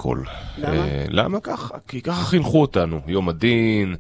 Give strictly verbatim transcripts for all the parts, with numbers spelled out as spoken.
הכל. למה? למה ככה? כי ככה חינכו אותנו. יום הדין,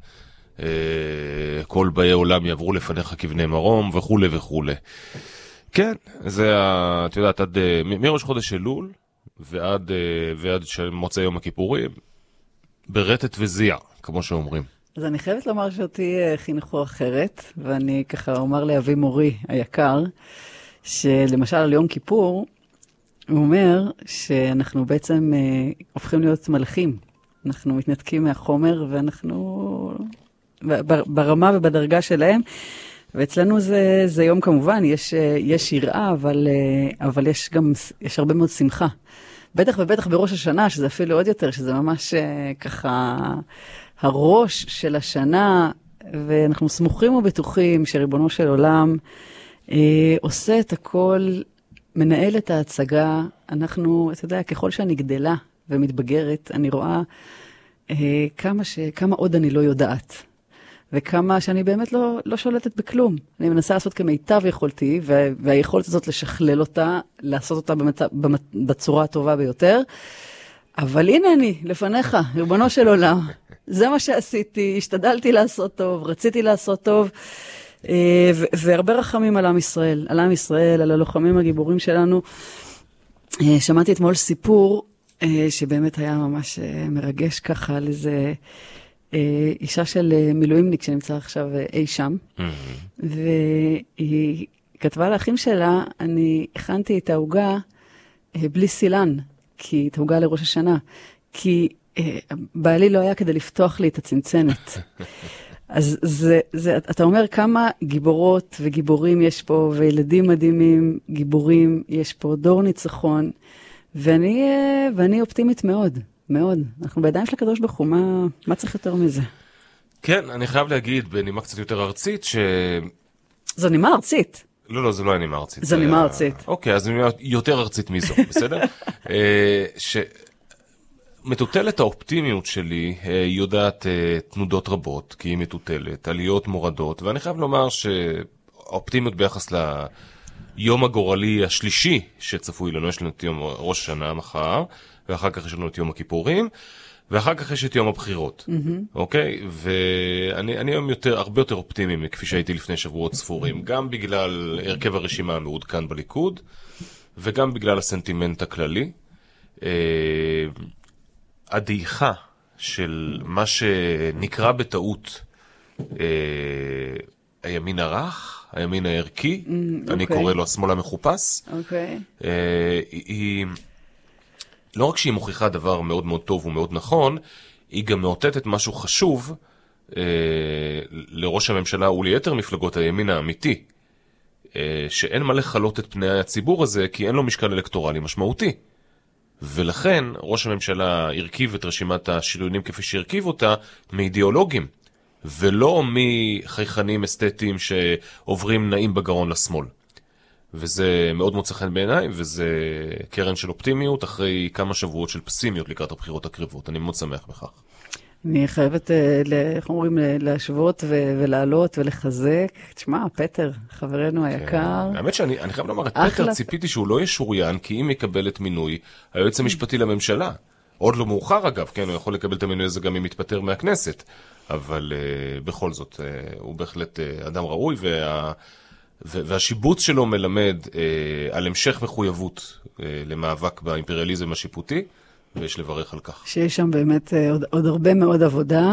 כל באי עולם יעברו לפניך כבני מרום, וכו' וכו'. כן, זה, את יודעת, עד, מראש חודש אלול, ועד, ועד מוצא יום הכיפורים, ברטט וזיע, כמו שאומרים. אז אני חייבת לומר שאותי חינכו אחרת, ואני ככה אומר לאבי מורי היקר, שלמשל על יום כיפור, הוא אומר שאנחנו בעצם אה, הופכים להיות מלאכים. אנחנו מתנתקים מהחומר, ואנחנו ברמה ובדרגה שלהם. ואצלנו זה, זה יום כמובן, יש, יש יראה, אבל, אבל יש גם, יש הרבה מאוד שמחה. בטח ובטח בראש השנה, שזה אפילו עוד יותר, שזה ממש ככה הראש של השנה, ואנחנו סמוכים ובטוחים שריבונו של עולם אה, עושה את הכל, מנהל את ההצגה. אנחנו, אתה יודע, ככל שאני גדלה ומתבגרת, אני רואה אה, כמה, ש, כמה עוד אני לא יודעת. וכמה שאני באמת לא, לא שולטת בכלום. אני מנסה לעשות כמיטב יכולתי, והיכולת הזאת לשכלל אותה, לעשות אותה במת... במת... בצורה הטובה ביותר. אבל הנה אני, לפניך, ריבונו של עולם. זה מה שעשיתי, השתדלתי לעשות טוב, רציתי לעשות טוב, ו... והרבה רחמים על עם ישראל, על עם ישראל, על הלוחמים הגיבורים שלנו. שמעתי אתמול סיפור, שבאמת היה ממש מרגש ככה, על איזה אישה של מילואימניק שנמצא עכשיו אי שם, והיא כתבה לאחים שלה, אני הכנתי את ההוגה בלי סילן, כי את ההוגה לראש השנה, כי בעלי לא היה כדי לפתוח לי את הצנצנת. אז זה, זה, אתה אומר כמה גיבורות וגיבורים יש פה, וילדים מדהימים, גיבורים, יש פה דור ניצחון, ואני, ואני אופטימית מאוד. מאוד. אנחנו בידיים של הקדוש ברוך הוא, מה, מה צריך יותר מזה? כן, אני חייב להגיד בנימה קצת יותר ארצית ש... זו נימה ארצית. לא, לא, זה לא היה נימה ארצית. זו נימה ארצית. אוקיי, אז נימה יותר ארצית מזו, בסדר? שמטוטלת האופטימיות שלי יודעת תנודות רבות, כי היא מטוטלת, עליות מורדות, ואני חייב לומר שהאופטימיות ביחס ליום הגורלי השלישי שצפוי לנו, יש לנו את יום ראש השנה מחר, ואחר כך יש לנו את יום הכיפורים, ואחר כך יש את יום הבחירות. Mm-hmm. אוקיי? ואני אני היום יותר, הרבה יותר אופטימי מכפי שהייתי לפני שבועות ספורים, גם בגלל הרכב הרשימה המעודכן בליכוד, וגם בגלל הסנטימנט הכללי. אה, הדעיכה של מה שנקרא בטעות אה, הימין הרך, הימין הערכי, mm, אני okay. קורא לו השמאל המחופש, okay. אה, היא... לא רק שהיא מוכיחה דבר מאוד מאוד טוב ומאוד נכון, היא גם מאותתת משהו חשוב אה, לראש הממשלה וליתר מפלגות הימין האמיתי, אה, שאין מה לחלות את פני הציבור הזה, כי אין לו משקל אלקטורלי משמעותי. ולכן ראש הממשלה הרכיב את רשימת השריונים כפי שהרכיב אותה מאידיאולוגים, ולא מחייכנים אסתטיים שעוברים נעים בגרון לשמאל. וזה מאוד מוצא חן בעיניי, וזה קרן של אופטימיות אחרי כמה שבועות של פסימיות לקראת הבחירות הקרבות. אני מאוד שמח בכך. אני חייבת, איך אומרים, להשוות ולעלות ולחזק. תשמע, פטר, חברנו היקר. האמת שאני חייב לומר, את פטר ציפיתי שהוא לא ישוריין, כי אם יקבל את מינוי היועץ המשפטי לממשלה. עוד לא מאוחר אגב, כן, הוא יכול לקבל את המינוי הזה גם אם מתפטר מהכנסת. אבל בכל זאת, הוא בהחלט אדם ראוי, וה... והשיבוץ שלו מלמד אה, על המשך מחויבות אה, למאבק באימפריאליזם השיפוטי, ויש לברך על כך. שיש שם באמת אה, עוד, עוד הרבה מאוד עבודה,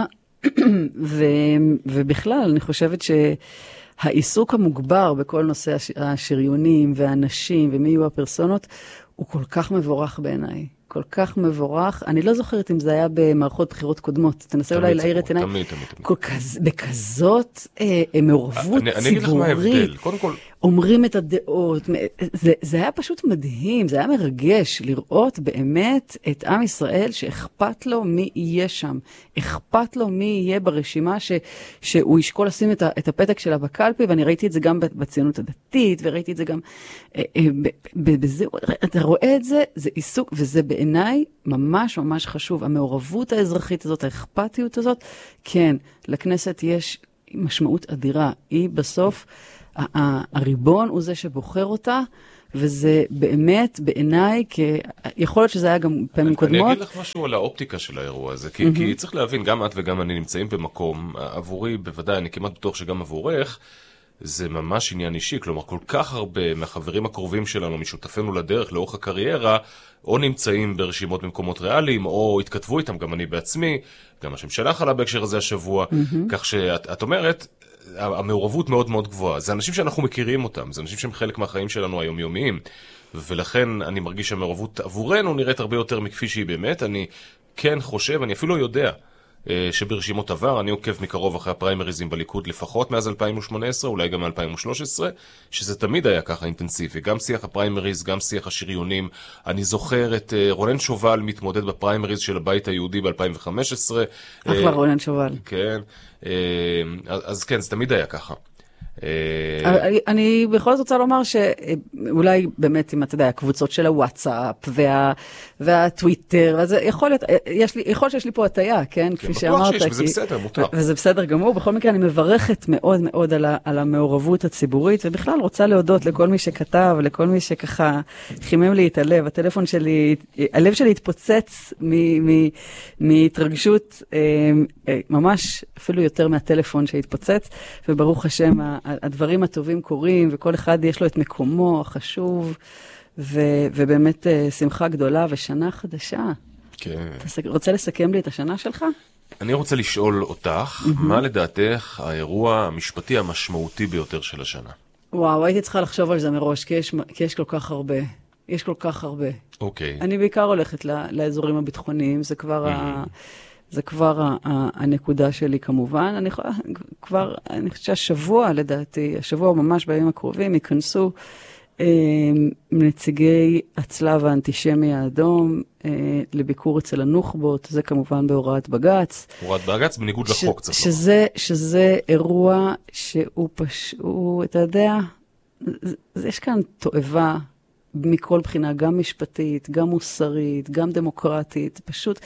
ו, ובכלל אני חושבת שהעיסוק המוגבר בכל נושא הש, השריונים והאנשים ומי יהיו הפרסונות, הוא כל כך מבורך בעיניי. כל כך מבורך. אני לא זוכרת אם זה היה במערכות בחירות קודמות. תנסה אולי להעיר את עיניי. תמיד, תמיד, תמיד. כל כז, בכזאת אה, מעורבות אני, ציבורית. אני אגיד לך מה ההבדל. קודם כל... אומרים את הדעות. זה, זה היה פשוט מדהים. זה היה מרגש לראות באמת את עם ישראל שאכפת לו מי יהיה שם. אכפת לו מי יהיה ברשימה ש, שהוא ישקול לשים את, ה, את הפתק שלה בקלפי, ואני ראיתי את זה גם בציונות הדתית, וראיתי את זה גם אה, אה, בזה. אתה רואה את זה, זה עיסוק, וזה בעיניי ממש ממש חשוב. המעורבות האזרחית הזאת, האכפתיות הזאת, כן, לכנסת יש משמעות אדירה. היא בסוף, הריבון הוא זה שבוחר אותה, וזה באמת, בעיניי, יכול להיות שזה היה גם פעמים קודמות. אני אגיד לך משהו על האופטיקה של האירוע הזה, כי, כי צריך להבין, גם את וגם אני נמצאים במקום, עבורי בוודאי, אני כמעט בטוח שגם עבורך, זה ממש עניין אישי, כלומר כל כך הרבה מהחברים הקרובים שלנו, משותפינו לדרך, לאורך הקריירה, או נמצאים ברשימות במקומות ריאליים, או התכתבו איתם, גם אני בעצמי, גם השם שלך עלה בהקשר הזה השבוע, mm-hmm. כך שאת את אומרת, המעורבות מאוד מאוד גבוהה. זה אנשים שאנחנו מכירים אותם, זה אנשים שהם חלק מהחיים שלנו היומיומיים, ולכן אני מרגיש שהמעורבות עבורנו נראית הרבה יותר מכפי שהיא באמת. אני כן חושב, אני אפילו יודע, שברשימות עבר, אני עוקב מקרוב אחרי הפריימריזים בליכוד לפחות מאז אלפיים ושמונה עשרה, אולי גם אלפיים ושלוש עשרה, שזה תמיד היה ככה אינטנסיבי, גם שיח הפריימריז, גם שיח השריונים. אני זוכר את רונן שובל מתמודד בפריימריז של הבית היהודי ב-אלפיים וחמש עשרה. אחלה רונן שובל. כן, אז כן, זה תמיד היה ככה. אני בכל זאת רוצה לומר שאולי באמת, אם אתה יודע, הקבוצות של הוואטסאפ והטוויטר, יכול להיות שיש לי פה הטעיה, כן? כפי שאמרת. וזה בסדר, מותר. וזה בסדר גמור. בכל מקרה, אני מברכת מאוד מאוד על המעורבות הציבורית, ובכלל רוצה להודות לכל מי שכתב, לכל מי שככה חימם לי את הלב. הטלפון שלי, הלב שלי התפוצץ מהתרגשות, ממש אפילו יותר מהטלפון שהתפוצץ, וברוך השם, הדברים הטובים קורים, וכל אחד יש לו את מקומו החשוב, ו- ובאמת שמחה גדולה ושנה חדשה. כן. אתה רוצה לסכם לי את השנה שלך? אני רוצה לשאול אותך, mm-hmm. מה לדעתך האירוע המשפטי המשמעותי ביותר של השנה? וואו, הייתי צריכה לחשוב על זה מראש, כי יש, כי יש כל כך הרבה. יש כל כך הרבה. אוקיי. אני בעיקר הולכת ל- לאזורים הביטחוניים, זה כבר mm-hmm. ה... זה כבר הנקודה שלי כמובן. אני כבר, אני חושבת שהשבוע לדעתי, השבוע ממש בימים הקרובים, ייכנסו אה, נציגי הצלב האנטישמי האדום אה, לביקור אצל הנוח'בות, זה כמובן בהוראת בג"ץ. הוראת בג"ץ בניגוד ש, לחוק. שזה, שזה אירוע שהוא פשוט, אתה יודע, יש כאן תועבה מכל בחינה, גם משפטית, גם מוסרית, גם דמוקרטית, פשוט...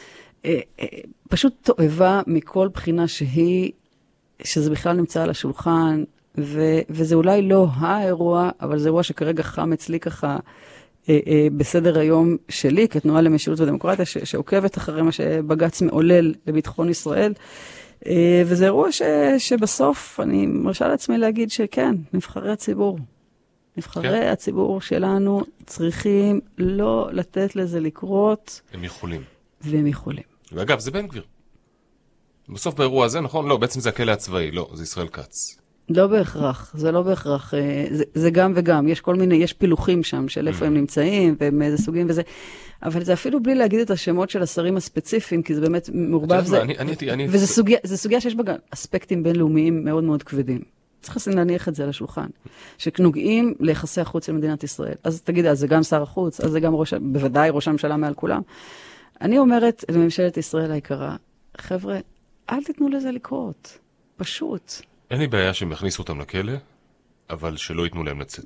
פשוט תועבה מכל בחינה שהיא, שזה בכלל נמצא על השולחן, ו, וזה אולי לא האירוע, אבל זה אירוע שכרגע חם אצלי ככה אה, אה, בסדר היום שלי, כתנועה למשילות ודמוקרטיה, ש, שעוקבת אחרי מה שבג"ץ מעולל לביטחון ישראל, אה, וזה אירוע ש, שבסוף אני מרשה לעצמי להגיד שכן, נבחרי הציבור. נבחרי כן. הציבור שלנו צריכים לא לתת לזה לקרות. הם יכולים. והם יכולים. ואגב, זה בן גביר. בסוף באירוע הזה, נכון? לא, בעצם זה הכלא הצבאי, לא, זה ישראל כץ. לא בהכרח, זה לא בהכרח, זה, זה גם וגם, יש כל מיני, יש פילוחים שם של איפה הם נמצאים, ומאיזה סוגים וזה, אבל זה אפילו בלי להגיד את השמות של השרים הספציפיים, כי זה באמת מעורבב, זה, אני, אני, אני, וזה סוגיה, זה סוגיה שיש בה אספקטים בינלאומיים מאוד מאוד כבדים. צריך להניח את זה על השולחן, שנוגעים ליחסי החוץ של מדינת ישראל. אז תגיד, אז זה גם שר החוץ, אז זה גם ראש, בוודאי ראש הממשלה מעל כולם. אני אומרת לממשלת ישראל היקרה, חבר'ה, אל תיתנו לזה לקרות. פשוט. אין לי בעיה שהם יכניסו אותם לכלא, אבל שלא ייתנו להם לצאת.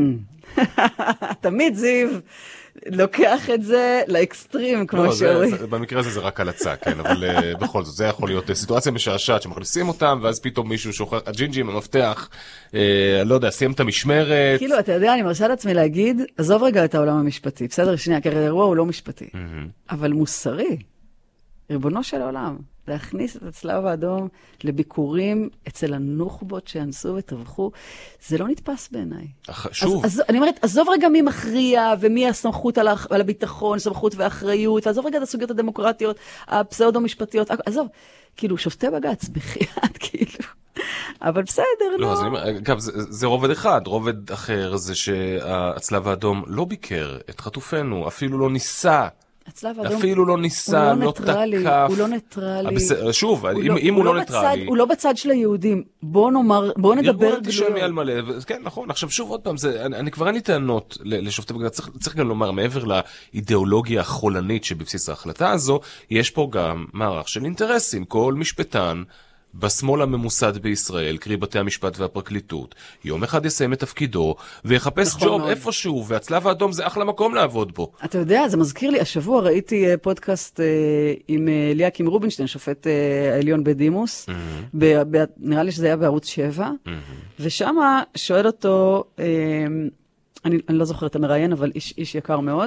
תמיד זיו לוקח את זה לאקסטרים, כמו שאורי. במקרה הזה זה רק הלצה, כן, אבל בכל זאת, זה יכול להיות סיטואציה משעשעת שמכניסים אותם, ואז פתאום מישהו שוכח, הג'ינג'י עם המפתח, לא יודע, סיים את המשמרת. כאילו, אתה יודע, אני מרשה לעצמי להגיד, עזוב רגע את העולם המשפטי, בסדר, שנייה, כי האירוע הוא לא משפטי, אבל מוסרי, ריבונו של העולם. להכניס את הצלב האדום לביקורים אצל הנוח'בות שאנסו וטבחו, זה לא נתפס בעיניי. שוב. אז, אז אני אומרת, עזוב רגע מי מכריע ומי הסמכות על, על הביטחון, סמכות ואחריות, עזוב רגע את הסוגיות הדמוקרטיות, הפסאודו-משפטיות, עזוב, כאילו, שופטי בג"ץ, בחייאת, כאילו. אבל בסדר, לא. לא, אז אני, אגב, זה, זה רובד אחד, רובד אחר זה שהצלב האדום לא ביקר את חטופינו, אפילו לא ניסה. אפילו לא ניסה, לא תקף. הוא לא ניטרלי. שוב, אם הוא לא ניטרלי. הוא לא בצד של היהודים. בוא נאמר, בוא נדבר גלויות. ארגון אנטישמי על מלא, כן, נכון. עכשיו שוב עוד פעם, אני כבר אין לי טענות לשופטי בג"ץ. צריך גם לומר, מעבר לאידיאולוגיה החולנית שבבסיס ההחלטה הזו, יש פה גם מערך של אינטרסים. כל משפטן בשמאל הממוסד בישראל, קרי בתי המשפט והפרקליטות, יום אחד יסיים את תפקידו ויחפש ג'וב איפשהו, והצלב האדום זה אחלה מקום לעבוד בו. אתה יודע, זה מזכיר לי, השבוע ראיתי פודקאסט עם אליקים רובינשטיין, שופט העליון בדימוס, נראה לי שזה היה בערוץ שבע, ושם שואל אותו אני, אני לא זוכרת את המראיין, אבל איש, איש יקר מאוד,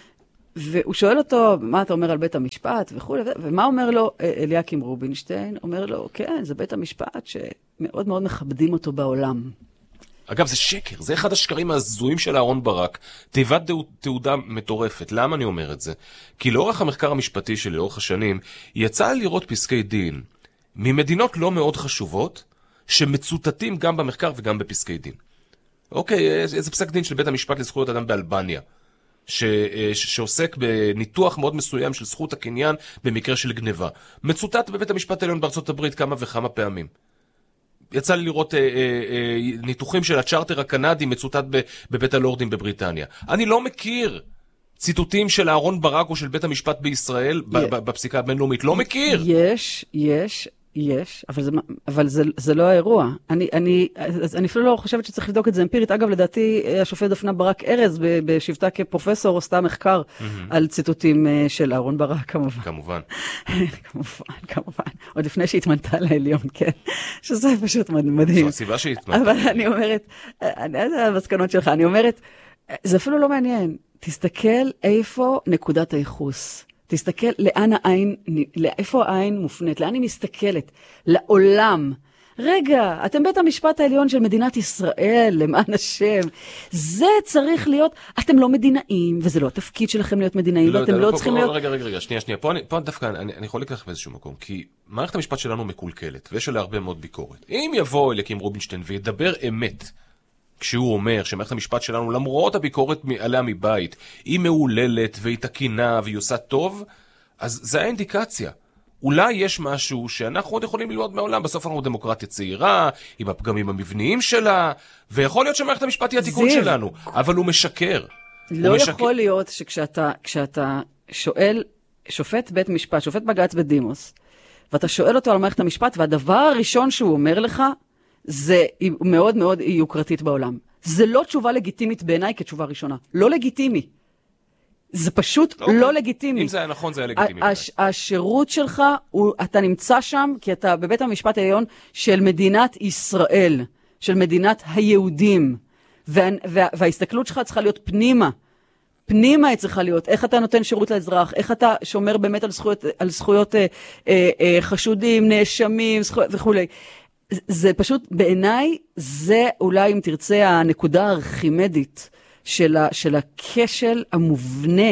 והוא שואל אותו, מה אתה אומר על בית המשפט וכו', ומה אומר לו אליקים רובינשטיין? אומר לו, כן, זה בית המשפט שמאוד מאוד מכבדים אותו בעולם. אגב, זה שקר, זה אחד השקרים ההזויים של אהרון ברק, תיבת תעודה מטורפת. למה אני אומר את זה? כי לאורך המחקר המשפטי שלי, לאורך השנים, יצא לראות פסקי דין ממדינות לא מאוד חשובות, שמצוטטים גם במחקר וגם בפסקי דין. אוקיי, איזה פסק דין של בית המשפט לזכויות אדם באלבניה, ש, ש, שעוסק בניתוח מאוד מסוים של זכות הקניין במקרה של גניבה. מצוטט בבית המשפט העליון בארצות הברית כמה וכמה פעמים. יצא לי לראות אה, אה, אה, ניתוחים של הצ'ארטר הקנדי מצוטט בבית הלורדים בבריטניה. אני לא מכיר ציטוטים של אהרון ברק או של בית המשפט בישראל בפסיקה הבינלאומית. לא מכיר. יש, יש, יש, אבל זה, אבל זה, זה לא האירוע. אני, אני, אני אפילו לא חושבת שצריך לבדוק את זה אמפירית. אגב, לדעתי, השופט דפנה ברק ארז, בשבתה כפרופסור, עשתה מחקר על ציטוטים של אהרון ברק, כמובן. כמובן. כמובן, כמובן. עוד לפני שהתמנתה לעליון, כן. שזה פשוט מדהים. זו הסיבה שהתמנתה. אבל אני אומרת, אני יודעת המסקנות שלך, אני אומרת, זה אפילו לא מעניין. תסתכל איפה נקודת הייחוס. תסתכל לאן העין, לאיפה העין מופנית, לאן היא מסתכלת, לעולם. רגע, אתם בית המשפט העליון של מדינת ישראל, למען השם. זה צריך להיות, אתם לא מדינאים, וזה לא התפקיד שלכם להיות מדינאים, ואתם לא צריכים להיות... רגע, רגע, רגע, שנייה, שנייה. פה דווקא, אני יכול לקח באיזשהו מקום, כי מערכת המשפט שלנו מקולקלת, ויש עליה הרבה מאוד ביקורת. אם יבוא אליקים רובינשטיין וידבר אמת, כשהוא אומר שמערכת המשפט שלנו, למרות הביקורת עליה מבית, היא מעוללת והיא תקינה והיא עושה טוב, אז זה האינדיקציה. אולי יש משהו שאנחנו עוד יכולים ללמוד מהעולם, בסוף אנחנו דמוקרטיה צעירה, עם הפגמים המבניים שלה, ויכול להיות שמערכת המשפט היא התיקון זיו. שלנו, אבל הוא משקר. לא הוא יכול משקר. להיות שכשאתה כשאתה שואל, שופט בית משפט, שופט בג"ץ בדימוס, ואתה שואל אותו על מערכת המשפט, והדבר הראשון שהוא אומר לך, זה מאוד מאוד יוקרתית בעולם. זה לא תשובה לגיטימית בעיניי כתשובה ראשונה. לא לגיטימי. זה פשוט אוקיי. לא לגיטימי. אם זה היה נכון, זה היה לגיטימי. הש, השירות שלך, הוא, אתה נמצא שם, כי אתה בבית המשפט העליון של מדינת ישראל, של מדינת היהודים. וה, וה, וההסתכלות שלך צריכה להיות פנימה. פנימה היא צריכה להיות. איך אתה נותן שירות לאזרח, איך אתה שומר באמת על זכויות, על זכויות אה, אה, אה, חשודים, נאשמים, זכויות וכו'. זה פשוט, בעיניי, זה אולי אם תרצה הנקודה הארכימדית של, ה, של הכשל המובנה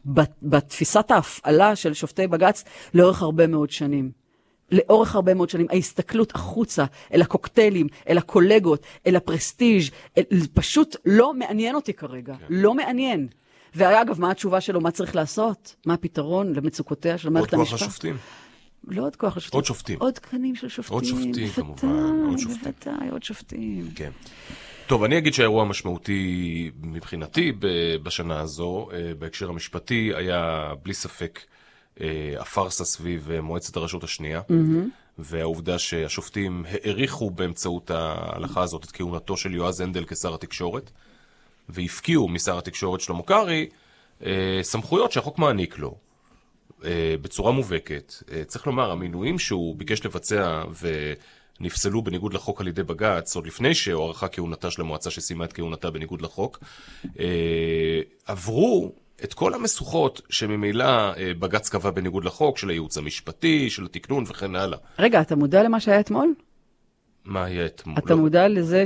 בתפיסת ההפעלה של שופטי בג"ץ לאורך הרבה מאוד שנים. לאורך הרבה מאוד שנים, ההסתכלות החוצה אל הקוקטיילים, אל הקולגות, אל הפרסטיג', אל, פשוט לא מעניין אותי כרגע. כן. לא מעניין. ואגב, מה התשובה שלו? מה צריך לעשות? מה הפתרון למצוקותיה של מערכת המשפט? עוד כוח השופטים. לא עוד כוח השופטים. עוד שופטים. עוד תקנים של שופטים. עוד שופטים, כמובן. עוד שופטים. בוודאי, עוד שופטים. כן. טוב, אני אגיד שהאירוע המשמעותי מבחינתי בשנה הזו, בהקשר המשפטי, היה בלי ספק הפרסה סביב מועצת הרשות השנייה, והעובדה שהשופטים העריכו באמצעות ההלכה הזאת את כהונתו של יועז הנדל כשר התקשורת, והפקיעו משר התקשורת שלמה קרעי סמכויות שהחוק מעניק לו. בצורה מובהקת. צריך לומר, המינויים שהוא ביקש לבצע ונפסלו בניגוד לחוק על ידי בג"ץ, עוד לפני שהוארכה כהונתה של המועצה שסיימה את כהונתה בניגוד לחוק, עברו את כל המשוכות שממילא בג"ץ קבע בניגוד לחוק, של הייעוץ המשפטי, של התקנון וכן הלאה. רגע, אתה מודע למה שהיה אתמול? מה היה אתמול? אתה מודע לזה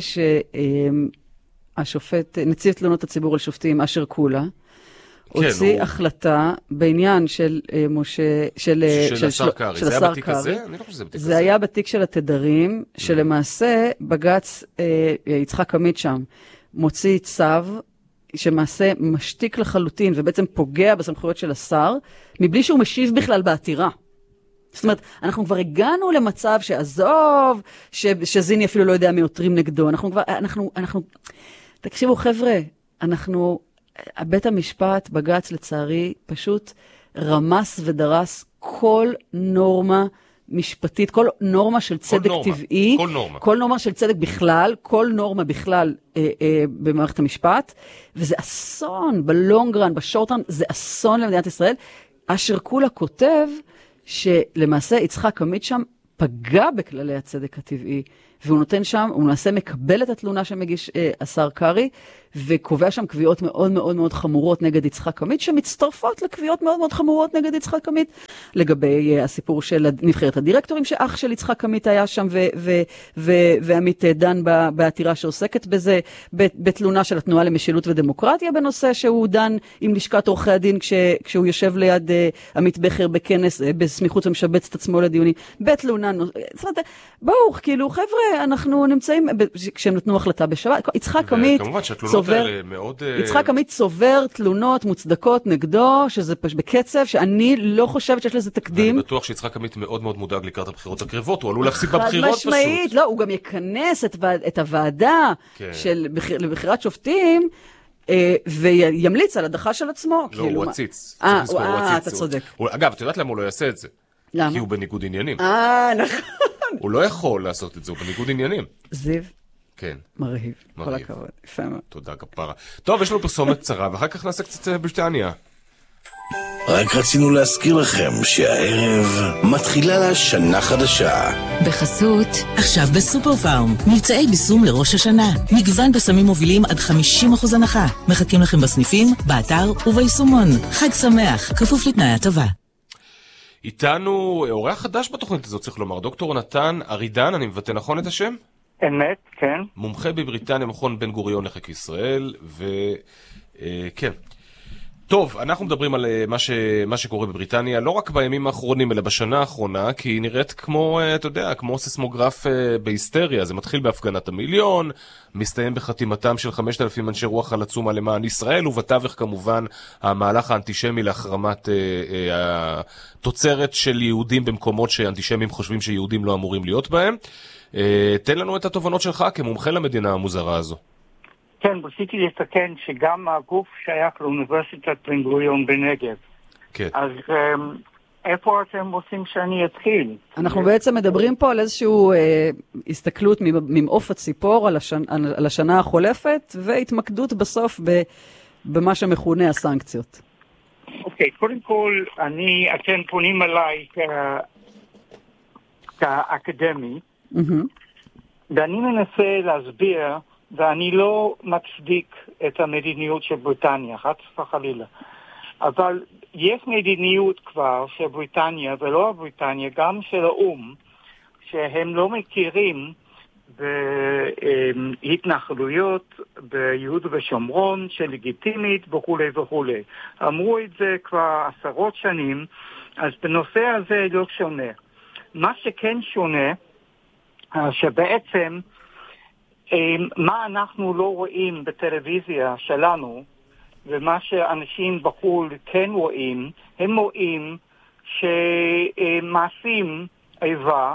שהשופט, נציב תלונות הציבור על שופטים, אשר קולה, הוציא כן, החלטה הוא... בעניין של uh, משה, של, של, של השר קרעי. זה היה בתיק הזה? אני לא חושב שזה בתיק הזה. זה היה בתיק של התדרים, mm-hmm. שלמעשה בג"ץ uh, יצחק עמית שם, מוציא צו, שמעשה משתיק לחלוטין, ובעצם פוגע בסמכויות של השר, מבלי שהוא משיב בכלל בעתירה. זאת אומרת, אנחנו כבר הגענו למצב שעזוב, ש, שזיני אפילו לא יודע מי עותרים נגדו. אנחנו כבר, אנחנו, אנחנו, תקשיבו חבר'ה, אנחנו... בית המשפט, בג"ץ לצערי, פשוט רמס ודרס כל נורמה משפטית, כל נורמה של צדק נורמה, טבעי, כל נורמה. כל נורמה של צדק בכלל, כל נורמה בכלל אה, אה, במערכת המשפט, וזה אסון, בלונגרן, בשורטרן, זה אסון למדינת ישראל. אשר כולה כותב שלמעשה יצחק עמית שם פגע בכללי הצדק הטבעי, והוא נותן שם, הוא מנסה מקבל את התלונה שמגיש אה, השר קרי, וקובע שם קביעות מאוד מאוד מאוד חמורות נגד יצחק עמית, שמצטרפות לקביעות מאוד מאוד חמורות נגד יצחק עמית, לגבי uh, הסיפור של נבחרת הדירקטורים, שאח של יצחק עמית היה שם, ו- ו- ו- ועמית דן בעתירה שעוסקת בזה, בתלונה של התנועה למשילות ודמוקרטיה, בנושא שהוא דן עם לשכת עורכי הדין, כש- כשהוא יושב ליד uh, עמית בכר בכנס, uh, בסמיכות ומשבץ את עצמו לדיונים, בתלונה, זאת אומרת, בואו, כאילו, חבר'ה, אנחנו נמצאים, כשהם נתנו החלטה בשבת, יצחק עמית, צובר, מאוד... יצחק עמית צובר תלונות מוצדקות נגדו, שזה בקצב, שאני לא חושבת שיש לזה תקדים. אני בטוח שיצחק עמית מאוד מאוד מודאג לקראת הבחירות הקרבות, הוא עלול להפסיד בבחירות פשוט. משמעית, לא, הוא גם יכנס את, את הוועדה כן. של לבחירת שופטים, אה, וימליץ על הדחה של עצמו. לא, כאילו, הוא מה... עציץ. אה, אה אתה צודק. הוא, אגב, את יודעת למה הוא לא יעשה את זה? למה? כי הוא בניגוד עניינים. אה, נכון. הוא לא יכול לעשות את זה, הוא בניגוד עניינים. זיו. כן. מרהיב. כל הכבוד. יפה מאוד. תודה, כפרה. טוב, יש לנו פרסומת קצרה, ואחר כך נעשה קצת בריטניה. רק רצינו להזכיר לכם שהערב מתחילה לה שנה חדשה. בחסות, עכשיו בסופר פארם, מבצעי ביסום לראש השנה. מגוון בשמים מובילים עד חמישים אחוז הנחה. מחכים לכם בסניפים, באתר וביישומון. חג שמח, כפוף לתנאי הטבה. איתנו אורח חדש בתוכנית הזאת, צריך לומר, דוקטור נתן ארידן, אני מבטא נכון את השם? אמת, כן. מומחה בבריטניה, מכון בן גוריון לחקר ישראל, וכן. טוב, אנחנו מדברים על מה, ש... מה שקורה בבריטניה, לא רק בימים האחרונים, אלא בשנה האחרונה, כי היא נראית כמו, אתה יודע, כמו סיסמוגרף בהיסטריה. זה מתחיל בהפגנת המיליון, מסתיים בחתימתם של חמשת אלפים אנשי רוח על עצומה למען ישראל, ובתווך כמובן המהלך האנטישמי להחרמת אה, אה, התוצרת של יהודים במקומות שאנטישמים חושבים שיהודים לא אמורים להיות בהם. אה, תן לנו את התובנות שלך כמומחה למדינה המוזרה הזו. כן, רציתי לתקן שגם הגוף שייך לאוניברסיטת בן גוריון בנגב. כן. אז איפה אתם רוצים שאני אתחיל? אנחנו בעצם מדברים פה על איזושהי אה, הסתכלות ממעוף הציפור על, השנ... על השנה החולפת, והתמקדות בסוף ב... במה שמכונה הסנקציות. אוקיי, קודם כל, אני, אתם פונים עליי כ... כאקדמי, mm-hmm. ואני מנסה להסביר, ואני לא מצדיק את המדיניות של בריטניה, חס וחלילה. אבל יש מדיניות כבר של בריטניה, ולא הבריטניה, גם של האום, שהם לא מכירים בהתנחלויות ביהודה ושומרון, שלגיטימית וכו' וכו'. אמרו את זה כבר עשרות שנים, אז בנושא הזה לא שונה. מה שכן שונה, שבעצם מה אנחנו לא רואים בטלוויזיה שלנו, ומה שאנשים בחו"ל כן רואים, הם רואים שמעשים איבה,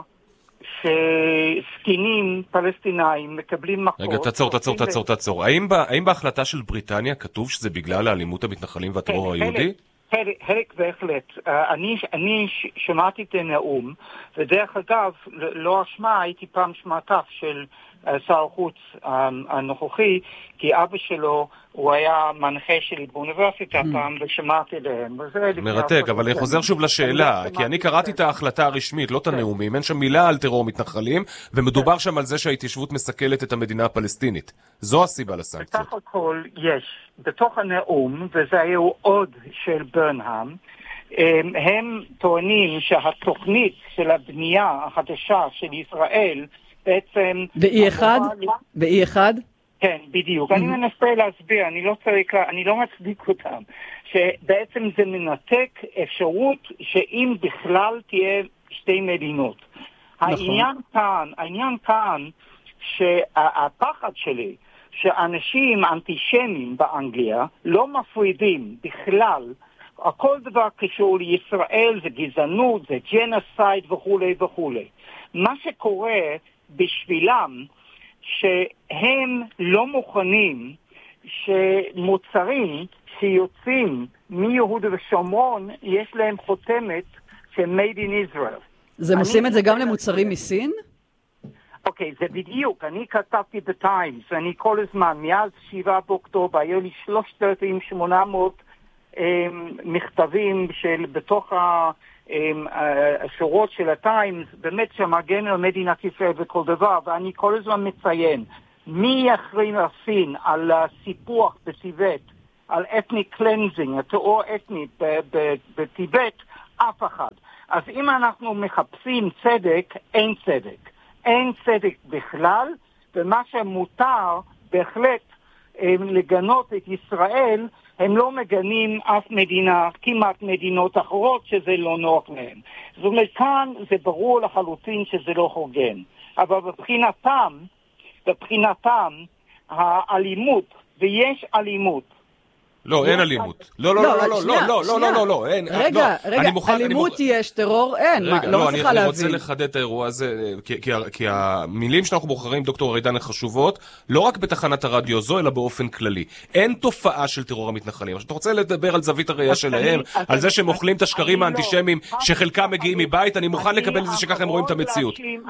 שסקינים פלסטינאים מקבלים מכות. רגע, תעצור, תעצור, תעצור, תעצור. האם, בה, האם בהחלטה של בריטניה כתוב שזה בגלל האלימות המתנחלים והטרור היהודי? חלק בהחלט. אני, אני שמעתי את הנאום, ודרך אגב, לא אשמה, הייתי פעם שמעתף של שר החוץ הנוכחי, כי אבא שלו הוא היה מנחה שלי באוניברסיטה פעם, ושמעתי להם. מרתק, אבל אני חוזר שוב לשאלה, כי אני קראתי את ההחלטה הרשמית, לא את הנאומים, אין שם מילה על טרור מתנחלים, ומדובר שם על זה שההתיישבות מסכלת את המדינה הפלסטינית. זו הסיבה לסנקציות. בסך הכל יש, בתוך הנאום, וזה היה עוד של ברנהאם, הם טוענים שהתוכנית של הבנייה החדשה של ישראל בעצם... באי אחד? באי אחד? כן, בדיוק. אני מנסה להסביר, אני לא צריך, אני לא מצדיק אותם, שבעצם זה מנתק אפשרות שאם בכלל תהיה שתי מדינות. העניין כאן, העניין כאן, שהפחד שלי, שאנשים אנטישמים באנגליה לא מפרידים בכלל, הכל דבר קשור לישראל, זה גזענות, זה ג'נוסייד וכו' וכו'. מה שקורה בשבילם, שהם לא מוכנים שמוצרים שיוצאים מיהודה ושומרון, יש להם חותמת של Made in Israel. זה עושים את זה גם למוצרים מסין? אוקיי, זה בדיוק. אני כתבתי בטיימס, ואני כל הזמן, מאז שבעה באוקטובר, היו לי שלושת אלפים ושמונה מאות מכתבים של בתוך השורות של הטיימס, באמת שמגן על מדינת ישראל וכל דבר, ואני כל הזמן מציין, מי יכריז סין על הסיפוח בטיבט, על אתניק קלנזינג, הטרור אתני בטיבט, אף אחד. אז אם אנחנו מחפשים צדק, אין צדק. אין צדק בכלל, ומה שמותר בהחלט לגנות את ישראל, הם לא מגנים אף מדינה, כמעט מדינות אחרות שזה לא נוח להם. זאת אומרת, כאן זה ברור לחלוטין שזה לא הוגן. אבל בבחינתם, בבחינתם, האלימות, ויש אלימות, לא, אין אלימות. לא, לא, לא, לא, לא, לא, לא, לא, לא, אין. רגע, רגע, אלימות יש, טרור אין, לא מצליחה להבין. אני רוצה לחדד את האירוע הזה, כי המילים שאנחנו בוחרים, דוקטור ארידן, חשובות, לא רק בתחנת הרדיו זו, אלא באופן כללי. אין תופעה של טרור המתנחלים. אתה רוצה לדבר על זווית הראייה שלהם, על זה שהם אוכלים את השקרים האנטישמיים, שחלקם מגיעים מבית, אני מוכן לקבל את זה שככה הם רואים את המציאות.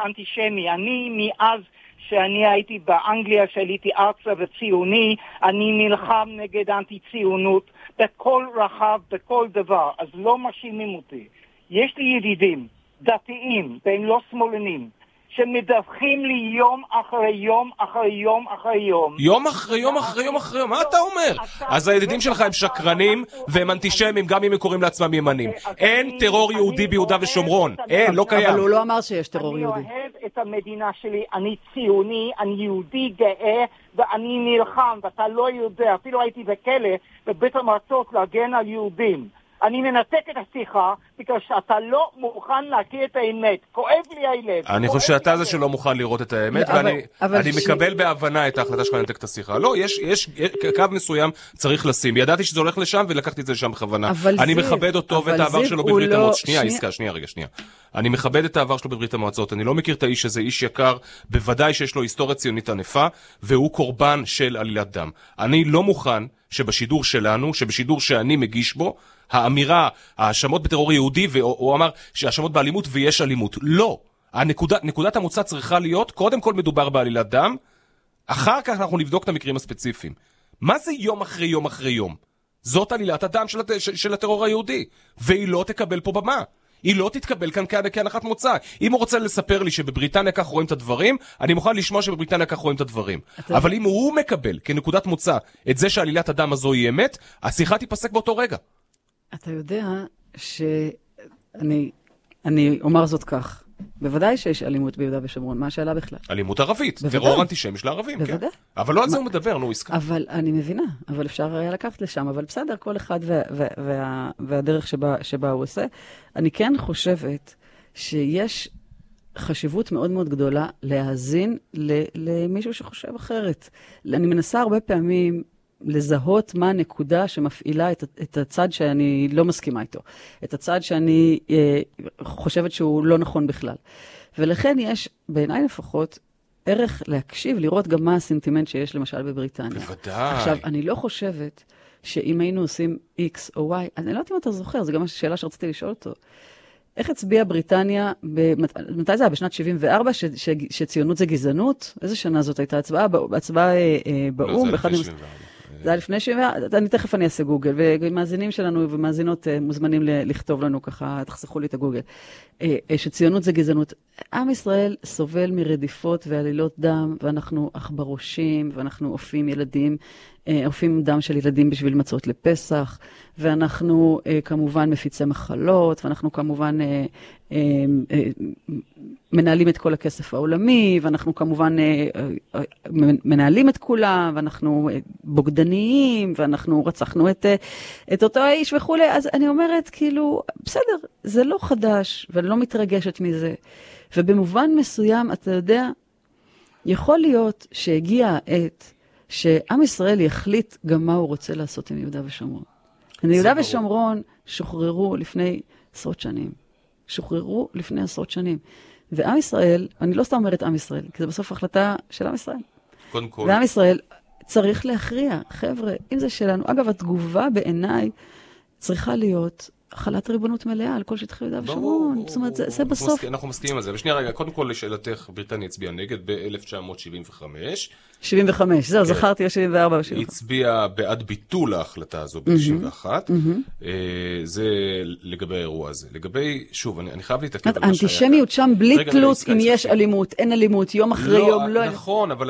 אני מאז שאני הייתי באנגליה, שעליתי ארצה וציוני, אני נלחם נגד אנטי-ציונות בכל רחב, בכל דבר, אז לא מאשימים אותי. יש לי ידידים, דתיים, והם לא שמאלנים, שמדווחים לי יום אחרי יום אחרי יום אחרי יום. יום אחרי יום אחרי יום אחרי יום, מה אתה אומר? אז הידידים שלך הם שקרנים והם אנטישמים, גם אם הם קוראים לעצמם ימנים. אין טרור יהודי ביהודה ושומרון, אין, לא קיים. אבל הוא לא אמר שיש טרור יהודי. אני אוהב את המדינה שלי, אני ציוני, אני יהודי גאה, ואני נלחם, ואתה לא יודע, אפילו הייתי בכלא בבית המועצות להגן על יהודים. אני מנתק את השיחה, בגלל שאתה לא מוכן להכיר את האמת. כואב לי הילד. אני חושב שאתה זה שלא מוכן לראות את האמת, ואני מקבל בהבנה את ההחלטה שלך לנתק את השיחה. לא, יש קו מסוים צריך לשים. ידעתי שזה הולך לשם, ולקחתי את זה לשם בכוונה. אני מכבד אותו ואת העבר שלו בברית המועצות. שנייה, עסקה, שנייה, רגע, שנייה. אני מכבד את העבר שלו בברית המועצות. אני לא מכיר את האיש הזה, איש יקר, בוודאי שיש לו היסטוריה ציונית ענפה, והוא קורבן של עלילת דם. אני לא מוכן שבשידור שלנו, שבשידור שאני מגיש בו, האמירה, האשמות בטרור יהודי, והוא אמר שהאשמות באלימות ויש אלימות. לא. הנקודת, נקודת המוצא צריכה להיות, קודם כל מדובר בעלילת דם, אחר כך אנחנו נבדוק את המקרים הספציפיים. מה זה יום אחרי יום אחרי יום? זאת עלילת הדם של, הת... של הטרור היהודי, והיא לא תקבל פה במה. היא לא תתקבל כאן כהנחת מוצא. אם הוא רוצה לספר לי שבבריטניה כך רואים את הדברים, אני מוכן לשמוע שבבריטניה כך רואים את הדברים. אתה... אבל אם הוא מקבל כנקודת מוצא את זה שעלילת הדם הזו היא אמת, השיחה תיפסק באותו רגע. אתה יודע שאני אני אומר זאת כך. בוודאי שיש אלימות ביהודה ושומרון. מה השאלה בכלל? אלימות ערבית. טרור אנטישמי של הערבים, כן. אבל לא על זה הוא מדבר, נו, עסקה. אבל אני מבינה, אבל אפשר היה לקחת לשם, אבל בסדר, כל אחד והדרך שבה הוא עושה. אני כן חושבת שיש חשיבות מאוד מאוד גדולה להאזין למישהו שחושב אחרת. אני מנסה הרבה פעמים לזהות מה הנקודה שמפעילה את, את הצד שאני לא מסכימה איתו. את הצד שאני אה, חושבת שהוא לא נכון בכלל. ולכן יש, בעיניי לפחות, ערך להקשיב, לראות גם מה הסנטימנט שיש למשל בבריטניה. בוודאי. עכשיו, אני לא חושבת שאם היינו עושים X או Y, אני לא יודעת אם אתה זוכר, זו גם השאלה שרציתי לשאול אותו. איך הצביעה בריטניה, מתי זה היה? בשנת שבעים וארבע, ש, ש, שציונות זה גזענות? איזה שנה זאת הייתה? הצבעה, הצבעה אה, באום? לא, זה לפני שבעים וארבע. זה היה לפני שבעים וארבע, אני תכף אני אעשה גוגל, ומאזינים שלנו ומאזינות מוזמנים לכתוב לנו ככה, תחסכו לי את הגוגל, שציונות זה גזענות. עם ישראל סובל מרדיפות ועלילות דם, ואנחנו אכברושים, ואנחנו אופים ילדים, אופים דם של ילדים בשביל מצות לפסח, ואנחנו כמובן מפיצי מחלות, ואנחנו כמובן מנהלים את כל הכסף העולמי, ואנחנו כמובן מנהלים את כולם, ואנחנו בוגדניים, ואנחנו רצחנו את, את אותו האיש וכו'. אז אני אומרת, כאילו, בסדר, זה לא חדש, ואני לא מתרגשת מזה. ובמובן מסוים, אתה יודע, יכול להיות שהגיע העת שעם ישראל יחליט גם מה הוא רוצה לעשות עם יהודה ושומרון. יהודה ושומרון שוחררו לפני עשרות שנים. שוחררו לפני עשרות שנים. ועם ישראל, אני לא סתם אומרת עם ישראל, כי זה בסוף החלטה של עם ישראל. קודם כל. ועם ישראל צריך להכריע. חבר'ה, אם זה שלנו, אגב, התגובה בעיניי צריכה להיות החלת ריבונות מלאה על כל שטחי יהודה ושומרון. זאת אומרת, זה בסוף... אנחנו מסכימים על זה. ושנייה רגע, קודם כל לשאלתך, בריטניה הצביעה נגד ב-אלף תשע מאות שבעים וחמש. שבעים וחמש, זהו, זכרתי ב-שבעים וארבע. היא הצביעה בעד ביטול ההחלטה הזו ב-תשעים ואחת. זה לגבי האירוע הזה. לגבי, שוב, אני חייב להתעכב על מה שהיה. האנטישמיות שם בלי תלות אם יש אלימות, אין אלימות, יום אחרי יום, לא... נכון, אבל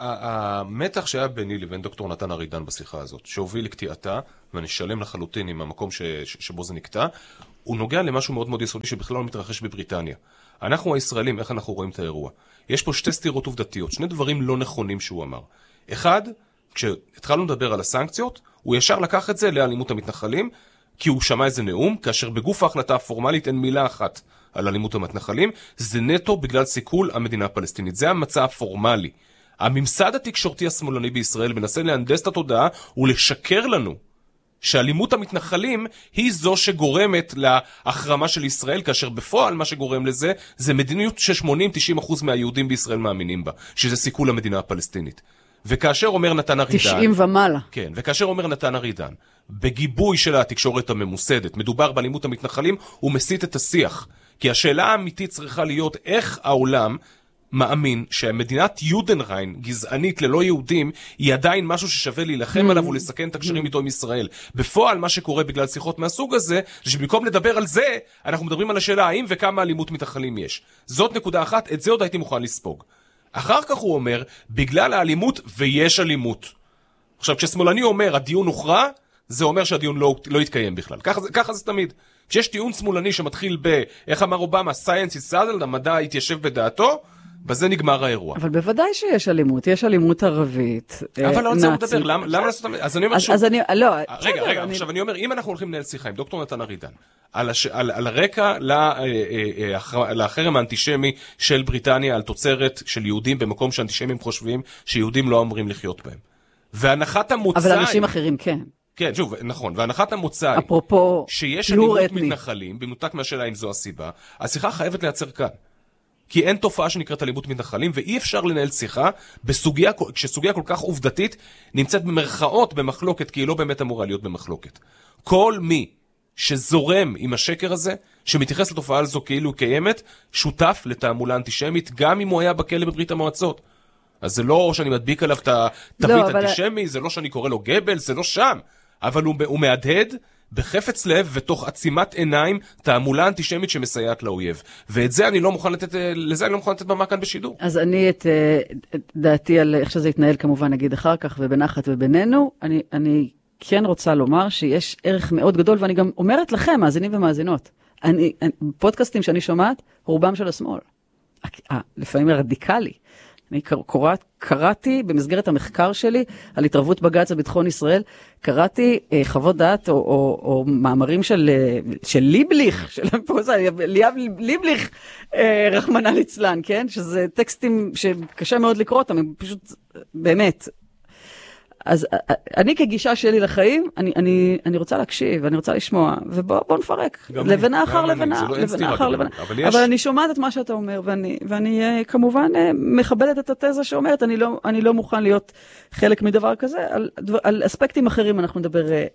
המתח שהיה ביני לבין דוקטור נתן ארידן בשיחה הזאת, שהוביל לקטיעתה, ואני שלם לחלוטין עם המקום ש, ש, שבו זה נקטע, הוא נוגע למשהו מאוד מאוד יסודי שבכלל לא מתרחש בבריטניה. אנחנו הישראלים, איך אנחנו רואים את האירוע? יש פה שתי סתירות עובדתיות, שני דברים לא נכונים שהוא אמר. אחד, כשהתחלנו לדבר על הסנקציות, הוא ישר לקח את זה לאלימות המתנחלים, כי הוא שמע איזה נאום, כאשר בגוף ההחלטה הפורמלית אין מילה אחת על אלימות המתנחלים, זה נטו בגלל סיכול המדינה הפלסטינית. זה המצע הפורמלי. הממסד התקשורתי השמאלני בישראל מנסה להנדס את התודעה ולשקר לנו שאלימות המתנחלים היא זו שגורמת להחרמה של ישראל, כאשר בפועל מה שגורם לזה זה מדיניות ש-שמונים עד תשעים אחוז מהיהודים בישראל מאמינים בה, שזה סיכול המדינה הפלסטינית. וכאשר אומר נתן ארידן... תשעים ומעלה. כן, וכאשר אומר נתן ארידן, בגיבוי של התקשורת הממוסדת, מדובר באלימות המתנחלים, הוא מסית את השיח. כי השאלה האמיתית צריכה להיות איך העולם מאמין שהמדינת יודנריין, גזענית ללא יהודים, היא עדיין משהו ששווה להילחם עליו ולסכן את הקשרים איתו עם ישראל. בפועל מה שקורה בגלל שיחות מהסוג הזה, זה שבמקום לדבר על זה, אנחנו מדברים על השאלה האם וכמה אלימות מתנחלים יש. זאת נקודה אחת, את זה עוד הייתי מוכן לספוג. אחר כך הוא אומר, בגלל האלימות ויש אלימות. עכשיו, כששמאלני אומר, הדיון הוכרע, זה אומר שהדיון לא, לא יתקיים בכלל. ככה זה, ככה זה תמיד. כשיש טיעון שמאלני שמתחיל ב, איך אמר אובמה, science is settled, המדע יתיישב בדעתו, בזה נגמר האירוע. אבל בוודאי שיש אלימות, יש אלימות ערבית, אבל לא רוצה לדבר, למה לעשות... אז אני אומר שוב... אז אני, לא... רגע, רגע, עכשיו אני אומר, אם אנחנו הולכים לנהל שיחה עם דוקטור נתן ארידן, על הרקע לחרם האנטישמי של בריטניה, על תוצרת של יהודים במקום שאנטישמים חושבים שיהודים לא אמורים לחיות בהם. והנחת המוצא... אבל אנשים אחרים כן. כן, שוב, נכון, והנחת המוצא היא... אפרופו, שיש אלימות מתנחלים, במנותק מהשאלה אם זו הסיבה, השיחה חייבת לייצר כאן. כי אין תופעה שנקראת אלימות מתנחלים, ואי אפשר לנהל שיחה בסוגיה, כשסוגיה כל כך עובדתית נמצאת במרכאות במחלוקת, כי היא לא באמת אמורה להיות במחלוקת. כל מי שזורם עם השקר הזה, שמתייחס לתופעה הזו כאילו קיימת, שותף לתעמולה אנטישמית, גם אם הוא היה בכלא בברית המועצות. אז זה לא שאני מדביק עליו את התווית לא, אנטישמי, אבל... זה לא שאני קורא לו גבל, זה לא שם. אבל הוא, הוא מהדהד בחפץ לב ותוך עצימת עיניים תעמולה אנטישמית שמסייעת לאויב. ואת זה אני לא מוכן לתת, לזה אני לא מוכן לתת במה כאן בשידור. אז אני את, את דעתי על איך שזה יתנהל כמובן נגיד אחר כך ובנחת ובינינו, אני, אני כן רוצה לומר שיש ערך מאוד גדול, ואני גם אומרת לכם, מאזינים ומאזינות, אני, אני, פודקאסטים שאני שומעת, רובם של השמאל. לפעמים הרדיקלי. אני קוראת, קראתי במסגרת המחקר שלי על התערבות בג"ץ בביטחון ישראל, קראתי אה, חוות דעת או, או, או מאמרים של, של ליבליך, של ליאב ליבליך, אה, רחמנא ליצלן, כן? שזה טקסטים שקשה מאוד לקרוא אותם, הם פשוט באמת. אז אני כגישה שלי לחיים, אני, אני, אני רוצה להקשיב, אני רוצה לשמוע, ובוא נפרק. לבנה אחר לבנה, לבנה אחר לבנה. אבל, יש... אבל אני שומעת את מה שאתה אומר, ואני, ואני כמובן מכבדת את התזה שאומרת, אני לא, אני לא מוכן להיות חלק מדבר כזה. על, על אספקטים אחרים אנחנו נדבר אה,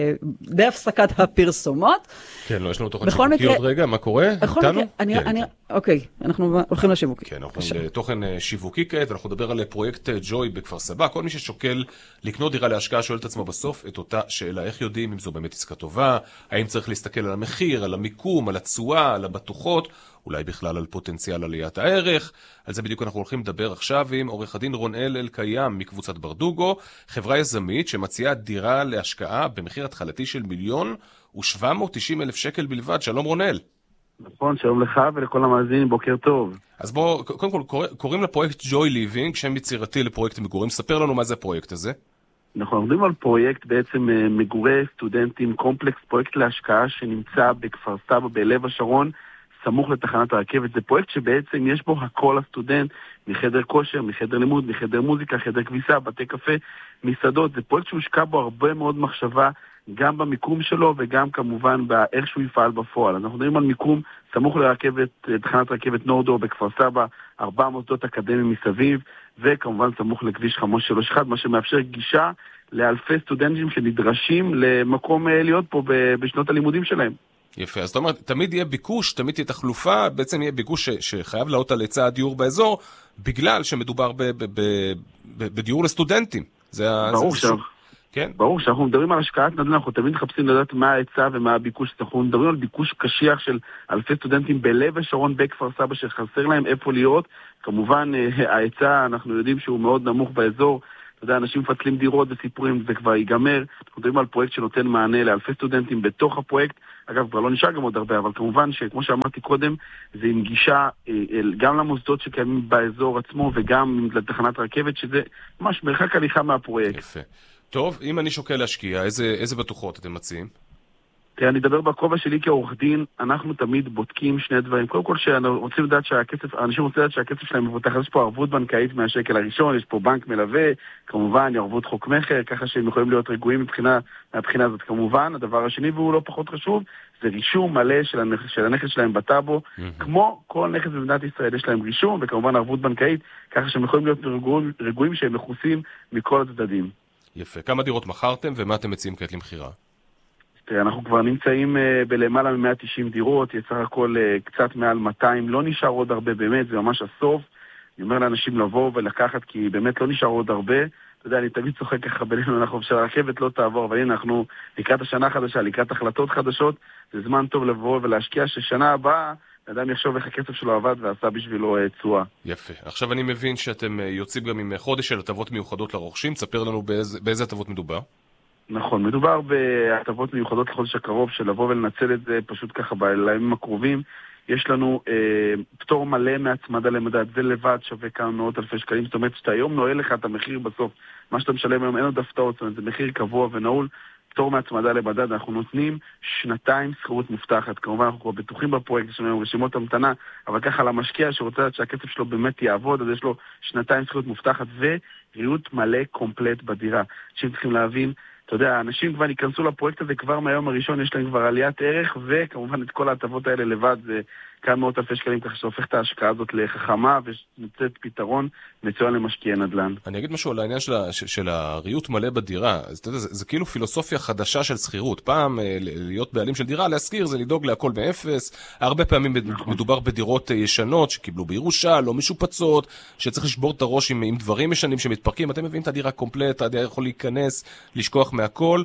בהפסקת הפרסומות. כן, לא, יש לנו תוכן שיווקי עוד רגע, מה קורה? איתנו? אני, כן, אני, כן. אוקיי, אנחנו הולכים לשיווקי. כן, אנחנו הולכים לתוכן שיווקי כעת, ואנחנו נדבר על פרויקט ג'וי בכפר סבא. כל מי ששוקל לקנות דירה להשקעה שואל את עצמו בסוף את אותה שאלה, איך יודעים אם זו באמת עסקה טובה, האם צריך להסתכל על המחיר, על המיקום, על התשואה, על הבטוחות, אולי בכלל על פוטנציאל עליית הערך. על זה בדיוק אנחנו הולכים לדבר עכשיו עם עורך הדין רונאל אלקיים מקבוצת ברדוגו, חברה יזמית שמציעה דירה להשקעה במחיר התחלתי של מיליון ושבע מאות תשעים אלף שקל בלבד. שלום רונאל. נכון, שלום לך ולכל המאזינים, בוקר טוב. אז בוא, קודם כל, קורא, קוראים לפרויקט ג'וי ליבינג, שם יצירתי לפרויקט מגורים. ספר לנו מה זה הפרויקט הזה. אנחנו עובדים על פרויקט בעצם מגורי סטודנטים, קומפלקס, פרויקט להשקעה שנמצא בכפר סבא בלב השרון, סמוך לתחנת הרכבת. זה פרויקט שבעצם יש בו הכל הסטודנט, מחדר כושר, מחדר לימוד, מחדר מוזיקה, חדר כביסה, בתי קפה, מסעדות. זה פרויקט שהושקע בו הרבה מאוד מחשבה, גם במיקום שלו וגם כמובן באיך שהוא יפעל בפועל. אנחנו מדברים על מיקום סמוך לרכבת, תחנת רכבת נורדו בכפר סבא, ארבע מוסדות אקדמיים מסביב, וכמובן סמוך לכביש חמש שלוש אחת, מה שמאפשר גישה לאלפי סטודנטים שנדרשים למקום להיות פה בשנות הלימודים שלהם. יפה, אז אתה אומר, תמיד יהיה ביקוש, תמיד תהיה תחלופה, בעצם יהיה ביקוש ש- שחייב לעלות על היצע הדיור באזור, בגלל שמדובר ב- ב- ב- ב- בדיור לסטודנטים. זה ברור זה שם. כן? ברור שאנחנו מדברים על השקעת נדל"ן, אנחנו תמיד מחפשים לדעת מה ההיצע ומה הביקוש. אנחנו מדברים על ביקוש קשיח של אלפי סטודנטים בלב השרון בכפר סבא שחסר להם איפה להיות. כמובן, ההיצע, אנחנו יודעים שהוא מאוד נמוך באזור. אתה יודע, אנשים מפצלים דירות וסיפורים, זה כבר ייגמר. אנחנו מדברים על פרויקט שנותן מענה לאלפי סטודנטים בתוך הפרויקט. אגב, כבר לא נשאר גם עוד הרבה, אבל כמובן שכמו שאמרתי קודם, זה עם גישה גם למוסדות שקיימים באזור עצמו וגם לתחנת רכבת, שזה ממש מרחק הליכה מהפרויקט. יפה. טוב, אם אני שוקל להשקיע, איזה, איזה בטוחות אתם מציעים? תראה, אני אדבר בכובע שלי כעורך דין, אנחנו תמיד בודקים שני דברים. קודם כל, רוצים לדעת שהכסף, האנשים רוצים לדעת שהכסף שלהם מבוטח, יש פה ערבות בנקאית מהשקל הראשון, יש פה בנק מלווה, כמובן, ערבות חוק מחר, ככה שהם יכולים להיות רגועים מבחינה, מהבחינה הזאת. כמובן, הדבר השני, והוא לא פחות חשוב, זה רישום מלא של הנכס, של הנכס שלהם בטאבו. Mm-hmm. כמו כל נכס במדינת ישראל, יש להם רישום, וכמובן ערבות בנקאית, ככה שהם יכולים להיות רגועים, רגועים שהם מכוסים מכל הצדדים. יפה. כמה דירות מכרתם ומה אתם מציעים כעת למחירה? תראה, אנחנו כבר נמצאים uh, בלמעלה מ-מאה ותשעים דירות, יצר הכל uh, קצת מעל מאתיים, לא נשאר עוד הרבה באמת, זה ממש הסוף. אני אומר לאנשים לבוא ולקחת, כי באמת לא נשאר עוד הרבה. אתה יודע, אני תמיד צוחק ככה בינינו, אנחנו שהרכבת לא תעבור, אבל הנה, אנחנו לקראת השנה החדשה, לקראת החלטות חדשות, זה זמן טוב לבוא ולהשקיע ששנה הבאה, אדם יחשוב איך הכסף שלו עבד ועשה בשבילו תשואה. יפה. עכשיו אני מבין שאתם יוצאים גם עם חודש של הטבות מיוחדות לרוכשים, תספר לנו באיזה, באיזה הטבות מדובר. נכון, מדובר בהטבות מיוחדות לחודש הקרוב, של לבוא ולנצל את זה פשוט ככה בימים הקרובים. יש לנו אה, פטור מלא מהצמדה למדד, זה לבד שווה כמה מאות אלפי שקלים, זאת אומרת שאתה היום נועל לך את המחיר בסוף, מה שאתה משלם היום אין עוד הפתעות, זאת אומרת זה מחיר קבוע ונעול, פטור מהצמדה למדד, אנחנו נותנים שנתיים שכירות מובטחת, כמובן אנחנו כבר בטוחים בפרויקט, יש לנו רשימות המתנה, אבל ככה למשקיע שרוצה לדעת שהכסף שלו באמת יעבוד, אז יש לו שנתיים שכירות מובטחת וריהוט מלא קומפלט בדירה, אנשים צריכים להבין, אתה יודע, האנשים כבר ייכנסו לפרויקט הזה כבר מהיום הראשון, יש להם כבר עליית ערך, וכמובן את כל ההטבות האלה לבד, זה כמה מאות אלפי שקלים, ככה שהופך את ההשקעה הזאת לחכמה, ונוצאת פתרון מצוין למשקיעי נדל"ן. אני אגיד משהו על העניין של, של הריהוט מלא בדירה, אז אתה יודע, זה, זה כאילו פילוסופיה חדשה של שכירות. פעם להיות בעלים של דירה, להשכיר, זה לדאוג להכל מאפס. הרבה פעמים נכון. מדובר בדירות ישנות שקיבלו בירושה, לא משופצות, שצריך לשבור את הראש עם, עם דברים ישנים שמתפרקים. אתם מביאים את הדירה קומפלט, הדירה יכול להיכנס, לשכוח מהכל.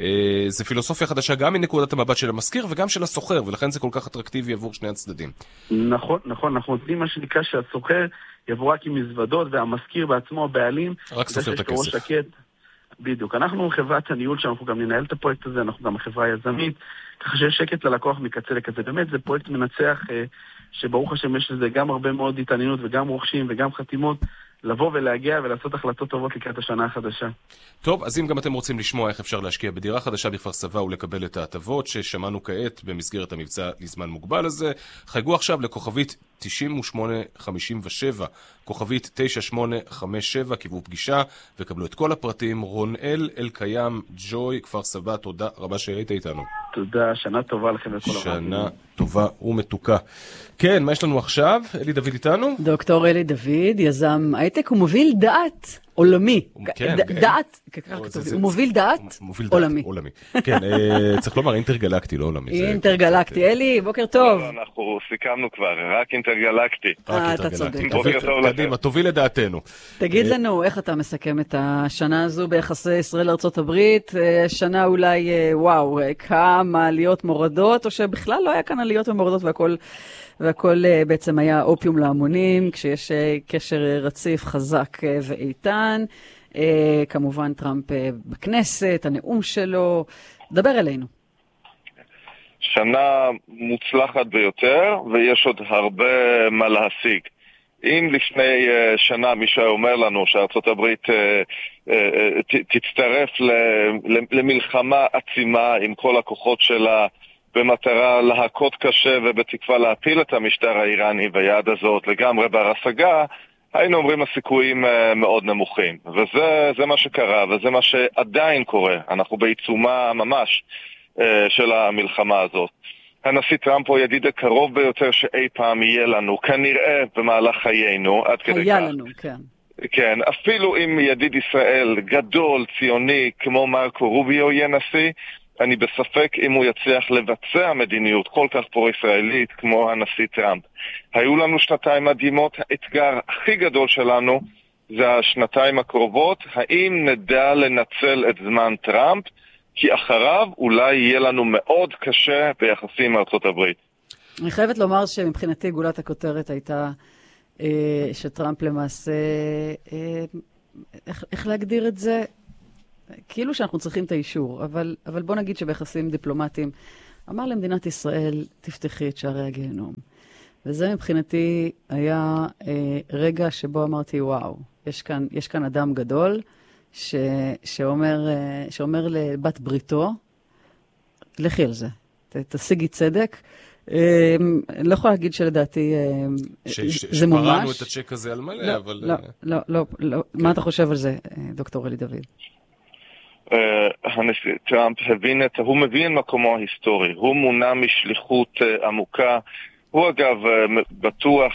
זה פילוסופיה חדשה גם מנקודת המבט של המשכיר וגם של הסוחר, ולכן זה כל כך אטרקטיבי עבור שני הצדדים. נכון, נכון, אנחנו נותנים מה שנקרא שהסוחר יבוא רק עם מזוודות והמשכיר בעצמו הבעלים רק סופר את הכסף. שקט. בדיוק, אנחנו חברת הניהול שאנחנו גם ננהל את הפרויקט הזה, אנחנו גם חברה יזמית, ככה שיש שקט ללקוח מקצה לכזה. באמת זה פרויקט מנצח שברוך השם יש לזה גם הרבה מאוד התעניינות וגם רוכשים וגם חתימות, לבוא ולהגיע ולעשות החלטות טובות לקראת השנה החדשה. טוב, אז אם גם אתם רוצים לשמוע איך אפשר להשקיע בדירה חדשה בכפר סבא ולקבל את ההטבות ששמענו כעת במסגרת המבצע לזמן מוגבל הזה, חייגו עכשיו לכוכבית תשעים ושמונה חמישים ושבע, כוכבית תשע שמונה חמש שבע, קיבלו פגישה וקבלו את כל הפרטים. רונאל אלקיים, ג'וי, כפר סבא, תודה רבה שהיית איתנו. תודה, שנה טובה לכם לכל הרבים. שנה טובה ומתוקה. כן, מה יש לנו עכשיו? אלי דוד איתנו? דוקטור אלי דוד, יזם הייטק, הוא מוביל דעת עולמי. כן, דעת, ככה כתוב, הוא מוביל דעת עולמי. כן, צריך לומר אינטרגלקטי, לא עולמי. אינטרגלקטי. אלי, בוקר טוב. אנחנו סיכמנו כבר, רק אינטרגלקטי. אה, אתה צודק. קדימה, תוביל לדעתנו. תגיד לנו, איך אתה מסכם את השנה הזו ביחסי ישראל לארצות הברית? שנה אולי, וואו, כמה עליות מורדות, או שבכלל לא היה כאן עליות ומורדות והכל... והכל בעצם היה אופיום להמונים, כשיש קשר רציף, חזק ואיתן. כמובן טראמפ בכנסת, הנאום שלו. דבר אלינו. שנה מוצלחת ביותר, ויש עוד הרבה מה להשיג. אם לפני שנה מישהו אומר לנו שארצות הברית תצטרף למלחמה עצימה עם כל הכוחות שלה, במטרה להכות קשה ובתקווה להפיל את המשטר האיראני ביד הזאת לגמרי בר השגה, היינו אומרים הסיכויים מאוד נמוכים. וזה זה מה שקרה, וזה מה שעדיין קורה. אנחנו בעיצומה ממש של המלחמה הזאת. הנשיא טראמפ הוא ידיד הקרוב ביותר שאי פעם יהיה לנו, כנראה במהלך חיינו, עד כדי כך. היה לנו, כן. כן, אפילו אם ידיד ישראל גדול, ציוני, כמו מרקו רוביו יהיה נשיא, אני בספק אם הוא יצליח לבצע מדיניות כל כך פרו-ישראלית כמו הנשיא טראמפ. היו לנו שנתיים מדהימות, האתגר הכי גדול שלנו זה השנתיים הקרובות, האם נדע לנצל את זמן טראמפ, כי אחריו אולי יהיה לנו מאוד קשה ביחסים עם ארצות הברית. אני חייבת לומר שמבחינתי גולת הכותרת הייתה אה, שטראמפ למעשה, אה, איך, איך להגדיר את זה? כאילו שאנחנו צריכים את האישור, אבל, אבל בוא נגיד שביחסים דיפלומטיים, אמר למדינת ישראל, תפתחי את שערי הגיהנום. וזה מבחינתי היה אה, רגע שבו אמרתי, וואו, יש כאן, יש כאן אדם גדול, ש, שאומר, אה, שאומר לבת בריתו, לכי על זה, ת, תשיגי צדק. אה, אני לא יכולה להגיד שלדעתי אה, ש, זה ש, מומש. שפרענו את הצ'ק הזה על מלא, לא, אבל... לא, לא, לא, לא. כן. מה אתה חושב על זה, דוקטור אלי דוד? הנשיא טראמפ הבין את, הוא מבין מקומו ההיסטורי, הוא מונע משליחות עמוקה, הוא אגב בטוח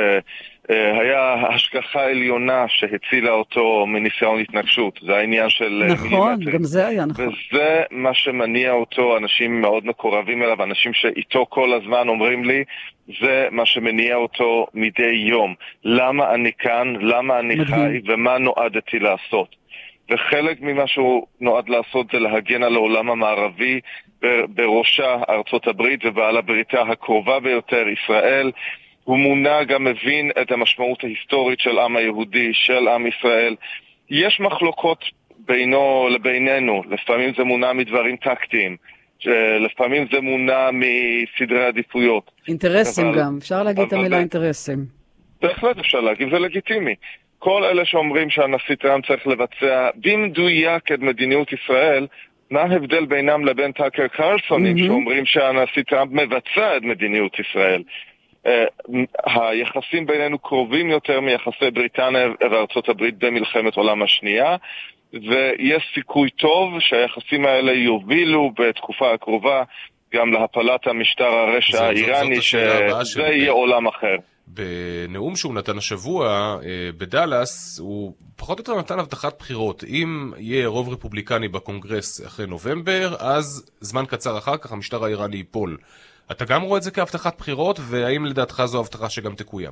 שהיה השגחה עליונה שהצילה אותו מניסיון התנגשות, זה העניין של נכון, מילימטרים. גם זה היה נכון. וזה מה שמניע אותו, אנשים מאוד מקורבים אליו, אנשים שאיתו כל הזמן אומרים לי, זה מה שמניע אותו מדי יום. למה אני כאן, למה אני מדהים. חי ומה נועדתי לעשות. וחלק ממה שהוא נועד לעשות זה להגן על העולם המערבי, בראשה ארצות הברית ובעל הבריתה הקרובה ביותר, ישראל. הוא מונע גם מבין את המשמעות ההיסטורית של עם היהודי, של עם ישראל. יש מחלוקות בינו לבינינו, לפעמים זה מונע מדברים טקטיים, לפעמים זה מונע מסדרי עדיפויות. אינטרסים אבל, גם, אפשר להגיד את המילה אינטרסים. בהחלט אפשר להגיד, זה לגיטימי. כל אלה שאומרים שהנשיא טראמפ צריך לבצע במדויק את מדיניות ישראל, מה ההבדל בינם לבין טאקר קרלסונים mm-hmm. שאומרים שהנשיא טראמפ מבצע את מדיניות ישראל? Uh, היחסים בינינו קרובים יותר מיחסי בריטניה וארצות הברית במלחמת עולם השנייה, ויש סיכוי טוב שהיחסים האלה יובילו בתקופה הקרובה גם להפלת המשטר הרשע האיראני, שזה יהיה עולם אחר. בנאום שהוא נתן השבוע בדלס, הוא פחות או יותר נתן הבטחת בחירות. אם יהיה רוב רפובליקני בקונגרס אחרי נובמבר, אז זמן קצר אחר כך המשטר האיראני ייפול. אתה גם רואה את זה כהבטחת בחירות, והאם לדעתך זו הבטחה שגם תקוים?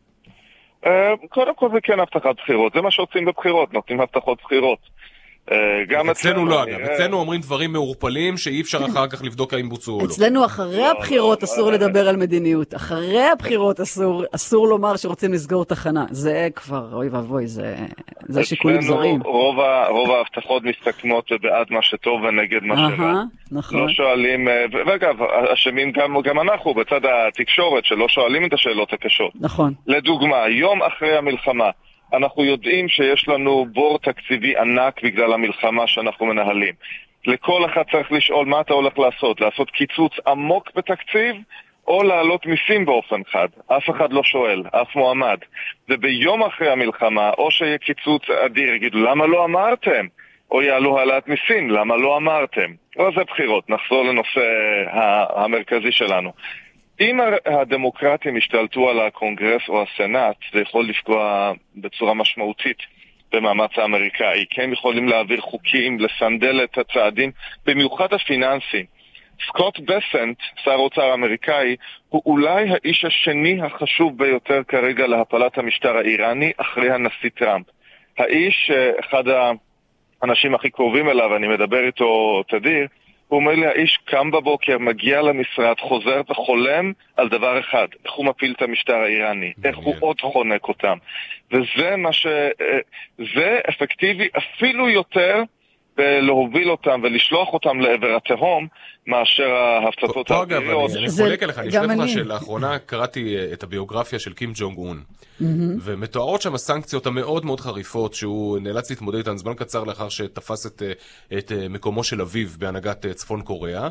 קודם כל זה כן הבטחת בחירות, זה מה שעושים בבחירות, נותנים הבטחות בחירות. אצלנו לא, אגב, אצלנו אומרים דברים מעורפלים שאי אפשר אחר כך לבדוק האם בוצעו או לא. אצלנו אחרי הבחירות אסור לדבר על מדיניות, אחרי הבחירות אסור לומר שרוצים לסגור תחנה, זה כבר, אוי ואבוי, זה שיקולים זרים. רוב ההבטחות מסתכמות בעד מה שטוב ונגד מה שרע. לא שואלים, ואגב, אשמים גם אנחנו בצד התקשורת שלא שואלים את השאלות הקשות. נכון. לדוגמה, יום אחרי המלחמה, אנחנו יודעים שיש לנו בור תקציבי ענק בגלל המלחמה שאנחנו מנהלים. לכל אחד צריך לשאול מה אתה הולך לעשות, לעשות קיצוץ עמוק בתקציב או לעלות מיסים באופן חד. אף אחד לא שואל, אף מועמד. וביום אחרי המלחמה, או שיהיה קיצוץ אדיר, יגידו למה לא אמרתם? או יעלו העלאת מיסים, למה לא אמרתם? או זה בחירות, נחזור לנושא המרכזי שלנו. אם הדמוקרטים השתלטו על הקונגרס או הסנאט, זה יכול לפגוע בצורה משמעותית במאמץ האמריקאי. כי הם יכולים להעביר חוקים, לסנדל את הצעדים, במיוחד הפיננסי. סקוט בסנט, שר האוצר האמריקאי, הוא אולי האיש השני החשוב ביותר כרגע להפלת המשטר האיראני אחרי הנשיא טראמפ. האיש, אחד האנשים הכי קרובים אליו, אני מדבר איתו תדיר, הוא אומר לי, האיש קם בבוקר, מגיע למשרד, חוזר וחולם על דבר אחד, איך הוא מפיל את המשטר האיראני, איך הוא עוד חונק אותם. וזה מה ש... זה אפקטיבי אפילו יותר להוביל אותם ולשלוח אותם לעבר התהום, מאשר ההפצצות האוויריות. אני חולק עליך, אני אשלח לך שלאחרונה קראתי את הביוגרפיה של קים ג'ונג און, ומתוארות שם הסנקציות המאוד מאוד חריפות שהוא נאלץ להתמודד איתן זמן קצר לאחר שתפס את מקומו של אביו בהנהגת צפון קוריאה,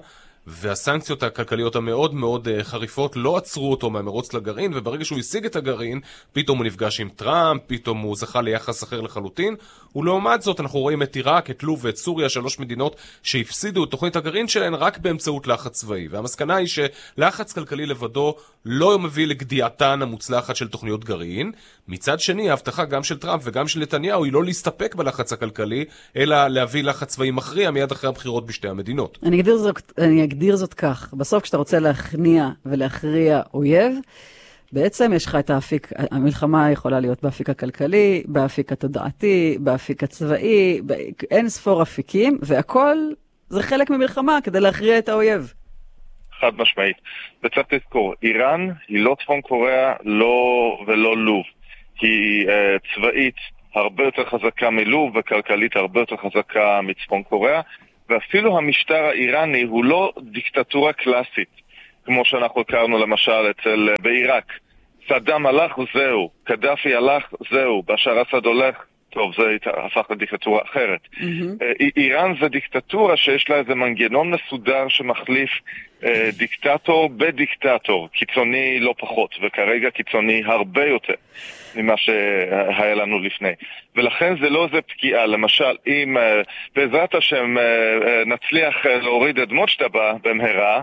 והסנקציות הכלכליות המאוד מאוד חריפות לא עצרו אותו מהמרוץ לגרעין, וברגע שהוא השיג את הגרעין, פתאום הוא נפגש עם טראמפ, פתאום הוא זכה ליחס אחר לחלוטין, ולעומת זאת אנחנו רואים את עיראק, את לוב ואת סוריה, שלוש מדינות שהפסידו את תוכנית הגרעין שלהן רק באמצעות לחץ צבאי. והמסקנה היא שלחץ כלכלי לבדו לא מביא לגדיעתן המוצלחת של תוכניות גרעין. מצד שני, ההבטחה גם של טראמפ וגם של נתניהו היא לא להסתפק בלחץ הכלכלי, אלא להביא לחץ צבאי מכריע מיד אחרי הבחירות בשתי המדינות. אני אגדיר זאת, אני אגדיר זאת כך. בסוף כשאתה רוצה להכניע ולהכריע אויב, בעצם יש לך את האפיק, המלחמה יכולה להיות באפיק הכלכלי, באפיק התודעתי, באפיק הצבאי, אין ספור אפיקים, והכל זה חלק ממלחמה כדי להכריע את האויב. חד משמעית. וצריך לזכור, איראן היא לא צפון קוריאה, לא ולא לוב. היא uh, צבאית הרבה יותר חזקה מלוב, וכלכלית הרבה יותר חזקה מצפון קוריאה, ואפילו המשטר האיראני הוא לא דיקטטורה קלאסית, כמו שאנחנו הכרנו למשל אצל בעיראק. סדאם הלך, זהו. קדאפי הלך, זהו. בשאר אסד הולך, טוב, זה הפך לדיקטטורה אחרת. Mm-hmm. איראן זה דיקטטורה שיש לה איזה מנגנון מסודר שמחליף אה, דיקטטור בדיקטטור, קיצוני לא פחות, וכרגע קיצוני הרבה יותר ממה שהיה לנו לפני. ולכן זה לא איזה פגיעה. למשל, אם אה, בעזרת השם אה, נצליח להוריד את מוצ'טבה במהרה,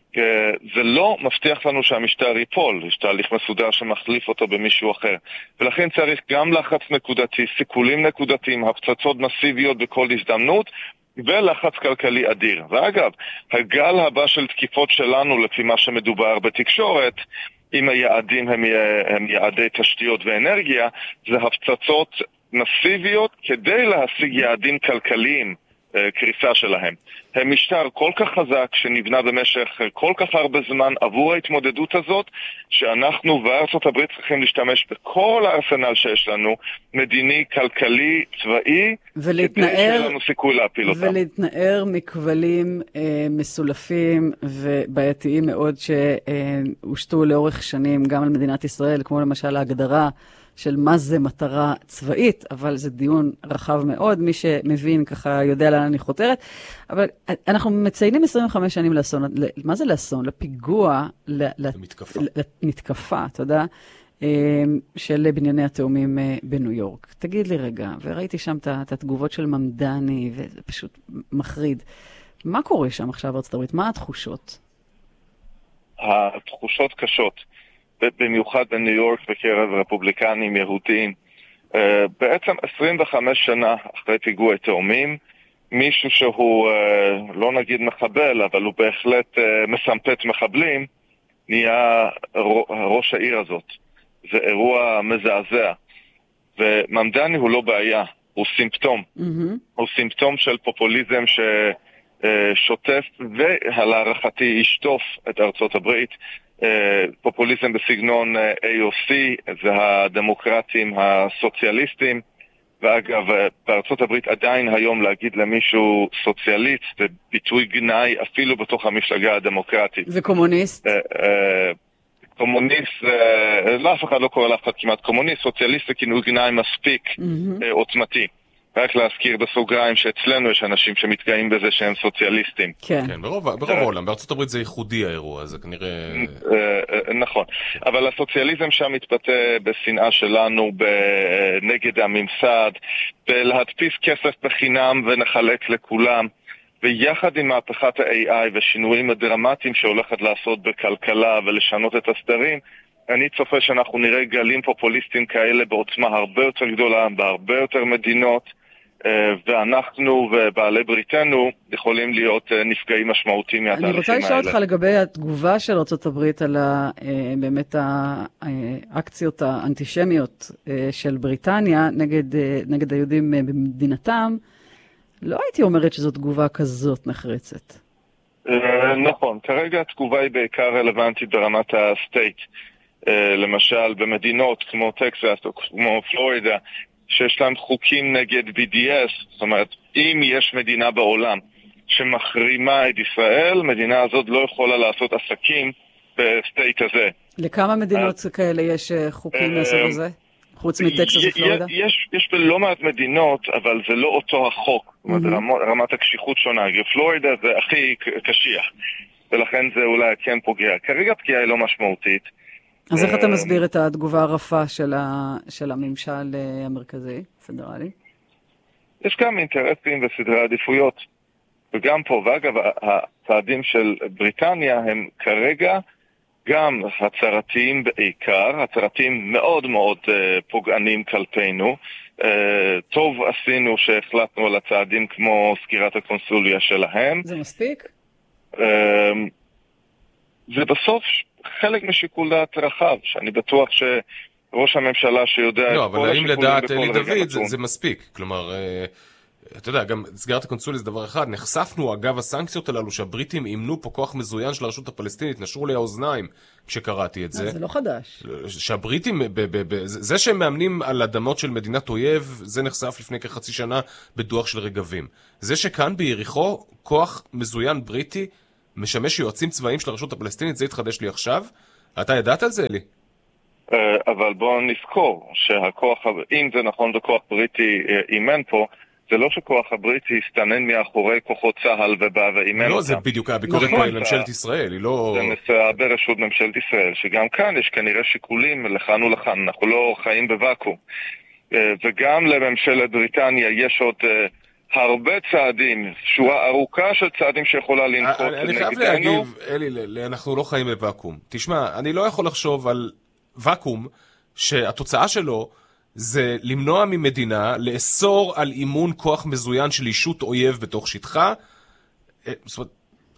זה לא מבטיח לנו שהמשטר ייפול, יש תהליך מסודר שמחליף אותו במישהו אחר. ולכן צריך גם לחץ נקודתי, סיכולים נקודתיים, הפצצות מסיביות בכל הזדמנות, ולחץ כלכלי אדיר. ואגב, הגל הבא של תקיפות שלנו, לפי מה שמדובר בתקשורת, אם היעדים הם, הם יעדי תשתיות ואנרגיה, זה הפצצות מסיביות כדי להשיג יעדים כלכליים, קריסה שלהם. הם משטר כל כך חזק שנבנה במשך כל כך הרבה זמן עבור ההתמודדות הזאת, שאנחנו וארצות הברית צריכים להשתמש בכל הארסנל שיש לנו, מדיני, כלכלי, צבאי, ולהתנער, כדי שיהיה לנו סיכוי להפיל אותם. ולהתנער מכבלים אה, מסולפים ובעייתיים מאוד שהושתו לאורך שנים גם על מדינת ישראל, כמו למשל ההגדרה של מה זה מטרה צבאית, אבל זה דיון רחב מאוד, מי שמבין ככה יודע לאן אני חותרת, אבל אנחנו מציינים עשרים וחמש שנים לאסון, מה זה לאסון? לפיגוע, למתקפה, למתקפה, אתה יודע, של בנייני התאומים בניו יורק. תגיד לי רגע, וראיתי שם את התגובות של ממדני, וזה פשוט מחריד. מה קורה שם עכשיו בארצות הברית? מה התחושות? התחושות קשות. במיוחד בניו יורק בקרב רפובליקנים יהודיים. בעצם עשרים וחמש שנה אחרי פיגוע תאומים, מישהו שהוא לא נגיד מחבל, אבל הוא בהחלט מסמפת מחבלים, נהיה ראש העיר הזאת. זה אירוע מזעזע. וממדני הוא לא בעיה, הוא סימפטום. Mm-hmm. הוא סימפטום של פופוליזם ששוטף ולהערכתי ישטוף את ארצות הברית. פופוליזם בסגנון איי או סי, זה הדמוקרטים הסוציאליסטים, ואגב, בארצות הברית עדיין היום להגיד למישהו סוציאליסט, זה ביטוי גנאי אפילו בתוך המפלגה הדמוקרטית. וקומוניסט? קומוניסט, לא אף אחד לא קורא לאף אחד כמעט קומוניסט, סוציאליסט זה כינוי גנאי מספיק עוצמתי. רק להזכיר בסוגריים שאצלנו יש אנשים שמתגאים בזה שהם סוציאליסטים. כן. כן, ברוב, ברוב העולם. בארצות הברית זה ייחודי האירוע, זה כנראה... נכון. אבל הסוציאליזם שם מתבטא בשנאה שלנו, נגד הממסד, בלהדפיס כסף בחינם ונחלק לכולם, ויחד עם מהפכת ה-איי איי ושינויים הדרמטיים שהולכת לעשות בכלכלה ולשנות את הסדרים, אני צופה שאנחנו נראה גלים פופוליסטיים כאלה בעוצמה הרבה יותר גדולה, בהרבה יותר מדינות, ואנחנו ובעלי בריתנו יכולים להיות נפגעים משמעותיים מהתהליכים האלה. אני רוצה לשאול אותך לגבי התגובה של ארצות הברית על באמת האקציות האנטישמיות של בריטניה נגד, נגד היהודים במדינתם. לא הייתי אומרת שזו תגובה כזאת נחרצת. נכון, כרגע התגובה היא בעיקר רלוונטית ברמת הסטייט. למשל במדינות כמו טקסס או כמו פלורידה, שיש להם חוקים נגד בי די אס, זאת אומרת, אם יש מדינה בעולם שמחרימה את ישראל, מדינה הזאת לא יכולה לעשות עסקים בסטייט הזה. לכמה מדינות אז, כאלה יש חוקים מהסוג הזה? חוץ מטקסס ופלורידה? יש, יש בלא מעט מדינות, אבל זה לא אותו החוק. זאת אומרת, רמת הקשיחות שונה. פלורידה זה הכי קשיח. ולכן זה אולי כן פוגע. כרגע פגיעה היא לא משמעותית. אז איך אתה מסביר את התגובה הרפה של, ה... של הממשל המרכזי, פדרלי? יש גם אינטרסים וסדרי עדיפויות. וגם פה, ואגב, הצעדים של בריטניה הם כרגע גם הצהרתיים בעיקר, הצהרתיים מאוד מאוד uh, פוגענים כלפינו. Uh, טוב עשינו שהחלטנו על הצעדים כמו סגירת הקונסוליה שלהם. זה מספיק? Uh, זה בסוף חלק משיקול דעת רחב, שאני בטוח שראש הממשלה שיודע... לא, אבל האם לדעת אלי דוד זה, זה מספיק? כלומר... Uh... אתה יודע, גם סגירת הקונסוליה זה דבר אחד. נחשפנו אגב הסנקציות הללו שהבריטים אימנו פה כוח מזוין של הרשות הפלסטינית, נשרו לי האוזניים כשקראתי את זה. זה לא חדש. שהבריטים, ב- ב- ב- זה שהם מאמנים על אדמות של מדינת אויב, זה נחשף לפני כחצי שנה בדוח של רגבים. זה שכאן ביריחו כוח מזוין בריטי משמש יועצים צבאיים של הרשות הפלסטינית, זה התחדש לי עכשיו. אתה ידעת על זה, אלי? אבל בואו נזכור שהכוח, אם זה נכון וכוח בריטי אימן פה, זה לא שכוח הבריטי הסתנן מאחורי כוחות צהל ובא ואימן אותם. לא, זה בדיוק הביקורת פה על ממשלת ישראל, היא לא... זה נשא ברשות ממשלת ישראל, שגם כאן יש כנראה שיקולים לכאן ולכאן, אנחנו לא חיים בוואקום. וגם לממשלת בריטניה יש עוד הרבה צעדים, שורה ארוכה של צעדים שיכולה לנקוט נגדנו. אני חייב להגיב, אלי, אנחנו לא חיים בוואקום. תשמע, אני לא יכול לחשוב על וואקום שהתוצאה שלו זה למנוע ממדינה לאסור על אימון כוח מזוין של אישות אויב בתוך שטחה. זאת אומרת,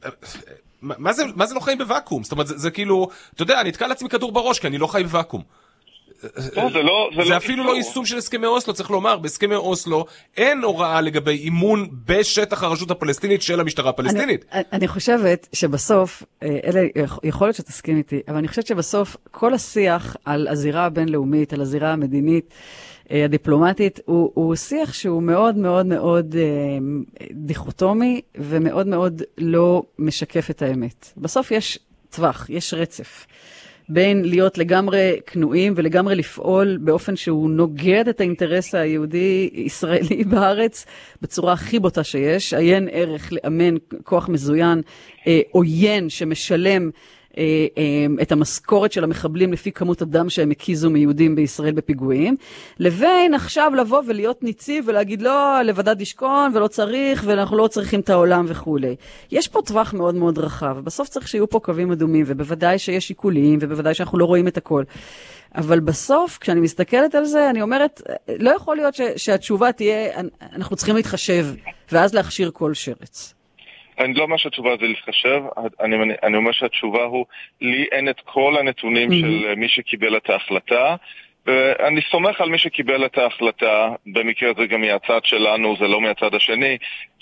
מה זה, מה זה לא חיים בוואקום? זאת אומרת, זה, זה כאילו, אתה יודע, אני אתקע לעצמי כדור בראש, כי אני לא חי בוואקום. לא, זה לא, זה, זה לא אפילו איסור. לא יישום של הסכמי אוסלו, צריך לומר, בהסכמי אוסלו אין הוראה לגבי אימון בשטח הרשות הפלסטינית של המשטרה הפלסטינית. אני, אני חושבת שבסוף, אלה, יכול להיות שתסכים איתי, אבל אני חושבת שבסוף כל השיח על הזירה הבינלאומית, על הזירה המדינית, הדיפלומטית, הוא, הוא שיח שהוא מאוד מאוד מאוד דיכוטומי, ומאוד מאוד לא משקף את האמת. בסוף יש טווח, יש רצף. בין להיות לגמרי כנועים ולגמרי לפעול באופן שהוא נוגד את האינטרס היהודי-ישראלי בארץ בצורה הכי בוטה שיש. עיין ערך לאמן כוח מזוין, אה, עוין שמשלם אה, אה, את המשכורת של המחבלים לפי כמות הדם שהם הקיזו מיהודים בישראל בפיגועים, לבין עכשיו לבוא ולהיות ניציב ולהגיד לא, לבדד ישכון ולא צריך ואנחנו לא צריכים את העולם וכו'. יש פה טווח מאוד מאוד רחב, בסוף צריך שיהיו פה קווים אדומים, ובוודאי שיש שיקולים, ובוודאי שאנחנו לא רואים את הכל. אבל בסוף, כשאני מסתכלת על זה, אני אומרת, לא יכול להיות ש- שהתשובה תהיה, אנחנו צריכים להתחשב, ואז להכשיר כל שרץ. אני לא אומר שהתשובה זה להתחשב, אני, אני אומר שהתשובה הוא, לי אין את כל הנתונים mm-hmm. של מי שקיבל את ההחלטה, ואני סומך על מי שקיבל את ההחלטה, במקרה זה גם מהצד שלנו, זה לא מהצד השני,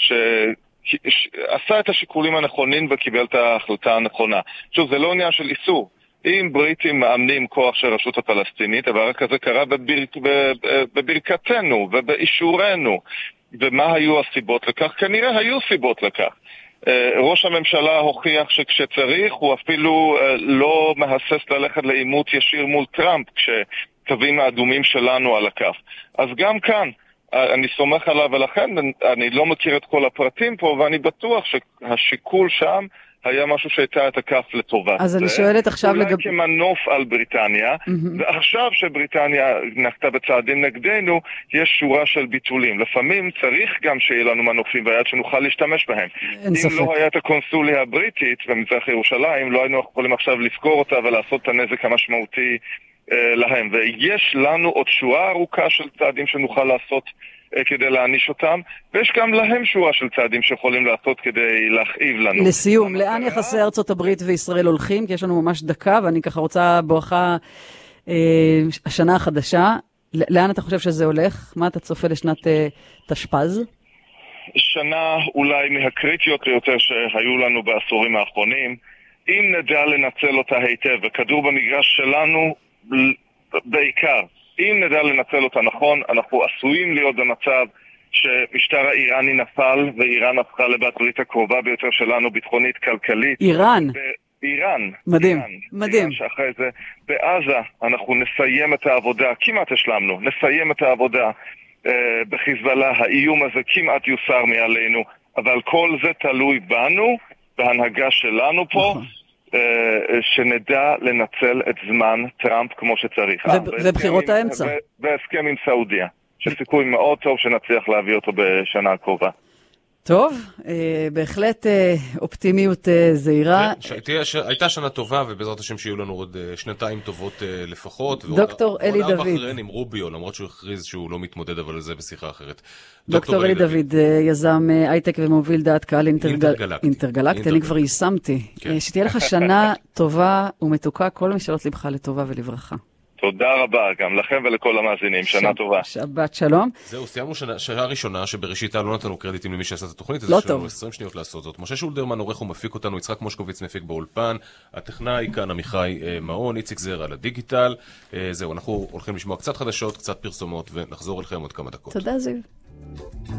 שעשה את השיקולים הנכונים וקיבל את ההחלטה הנכונה. שוב, זה לא עניין של איסור. אם בריטים מאמנים כוח של רשות הפלסטינית, אבל כזה קרה בבר... בברכתנו ובאישורנו, ומה היו הסיבות לכך? כנראה היו סיבות לכך. ראש הממשלה הוכיח שכשצריך הוא אפילו לא מהסס ללכת לאימות ישיר מול טראמפ כשקווים האדומים שלנו על הכף. אז גם כאן אני סומך עליו, ולכן אני לא מכיר את כל הפרטים פה, ואני בטוח שהשיקול שם היה משהו שהייתה את הכף לטובת. אז אני שואלת עכשיו לגבי... אולי כמנוף על בריטניה, ועכשיו שבריטניה נקטה בצעדים נגדנו, יש שורה של ביטולים. לפעמים צריך גם שיהיה לנו מנופים ביד שנוכל להשתמש בהם. אם ספק. לא היה את הקונסוליה הבריטית במזרח ירושלים, לא היינו יכולים עכשיו לסגור אותה ולעשות את הנזק המשמעותי אה, להם. ויש לנו עוד שורה ארוכה של צעדים שנוכל לעשות כדי להעניש אותם, ויש גם להם שורה של צעדים שיכולים לעשות כדי להכאיב לנו. לסיום, לאן יחסי ארצות הברית וישראל הולכים? כי יש לנו ממש דקה, ואני ככה רוצה בואכה אה, השנה החדשה. לאן אתה חושב שזה הולך? מה אתה צופה לשנת אה, תשפ"ז? שנה אולי מהקריטיות יותר שהיו לנו בעשורים האחרונים. אם נדע לנצל אותה היטב, וכדור במגרש שלנו בעיקר, אם נדע לנצל אותה נכון, אנחנו עשויים להיות במצב שמשטר האיראני נפל, ואיראן הפכה לבת ברית הקרובה ביותר שלנו, ביטחונית, כלכלית. איראן. איראן. מדהים, איראן. מדהים. איראן שאחרי זה, בעזה אנחנו נסיים את העבודה, כמעט השלמנו, נסיים את העבודה אה, בחיזבאללה, האיום הזה כמעט יוסר מעלינו, אבל כל זה תלוי בנו, בהנהגה שלנו פה, שנדע לנצל את זמן טראמפ כמו שצריך. ובחירות האמצע. בהסכם עם סעודיה, שסיכוי מאוד טוב שנצליח להביא אותו בשנה הקרובה. טוב, בהחלט אופטימיות זהירה. הייתה שנה טובה, ובעזרת השם שיהיו לנו עוד שנתיים טובות לפחות. דוקטור אלי דוד. עוד ארבע אחריהן עם רוביו, למרות שהוא הכריז שהוא לא מתמודד, אבל זה בשיחה אחרת. דוקטור אלי דוד, יזם הייטק ומוביל דעת קהל אינטרגלקטי. אני כבר יישמתי. שתהיה לך שנה טובה ומתוקה, כל משאלות לבך לטובה ולברכה. תודה רבה גם לכם ולכל המאזינים, שנה טובה. שבת שלום. זהו, סיימנו שנה ראשונה שבראשיתה לא נתנו קרדיטים למי שעשה את התוכנית, אז יש לנו עשרים שניות לעשות זאת. משה שולדרמן עורך ומפיק אותנו, יצחק מושקוביץ מפיק באולפן, הטכנאי כאן עמיחי מעון, איציק זר על הדיגיטל. זהו, אנחנו הולכים לשמוע קצת חדשות, קצת פרסומות, ונחזור אליכם עוד כמה דקות. תודה זיו.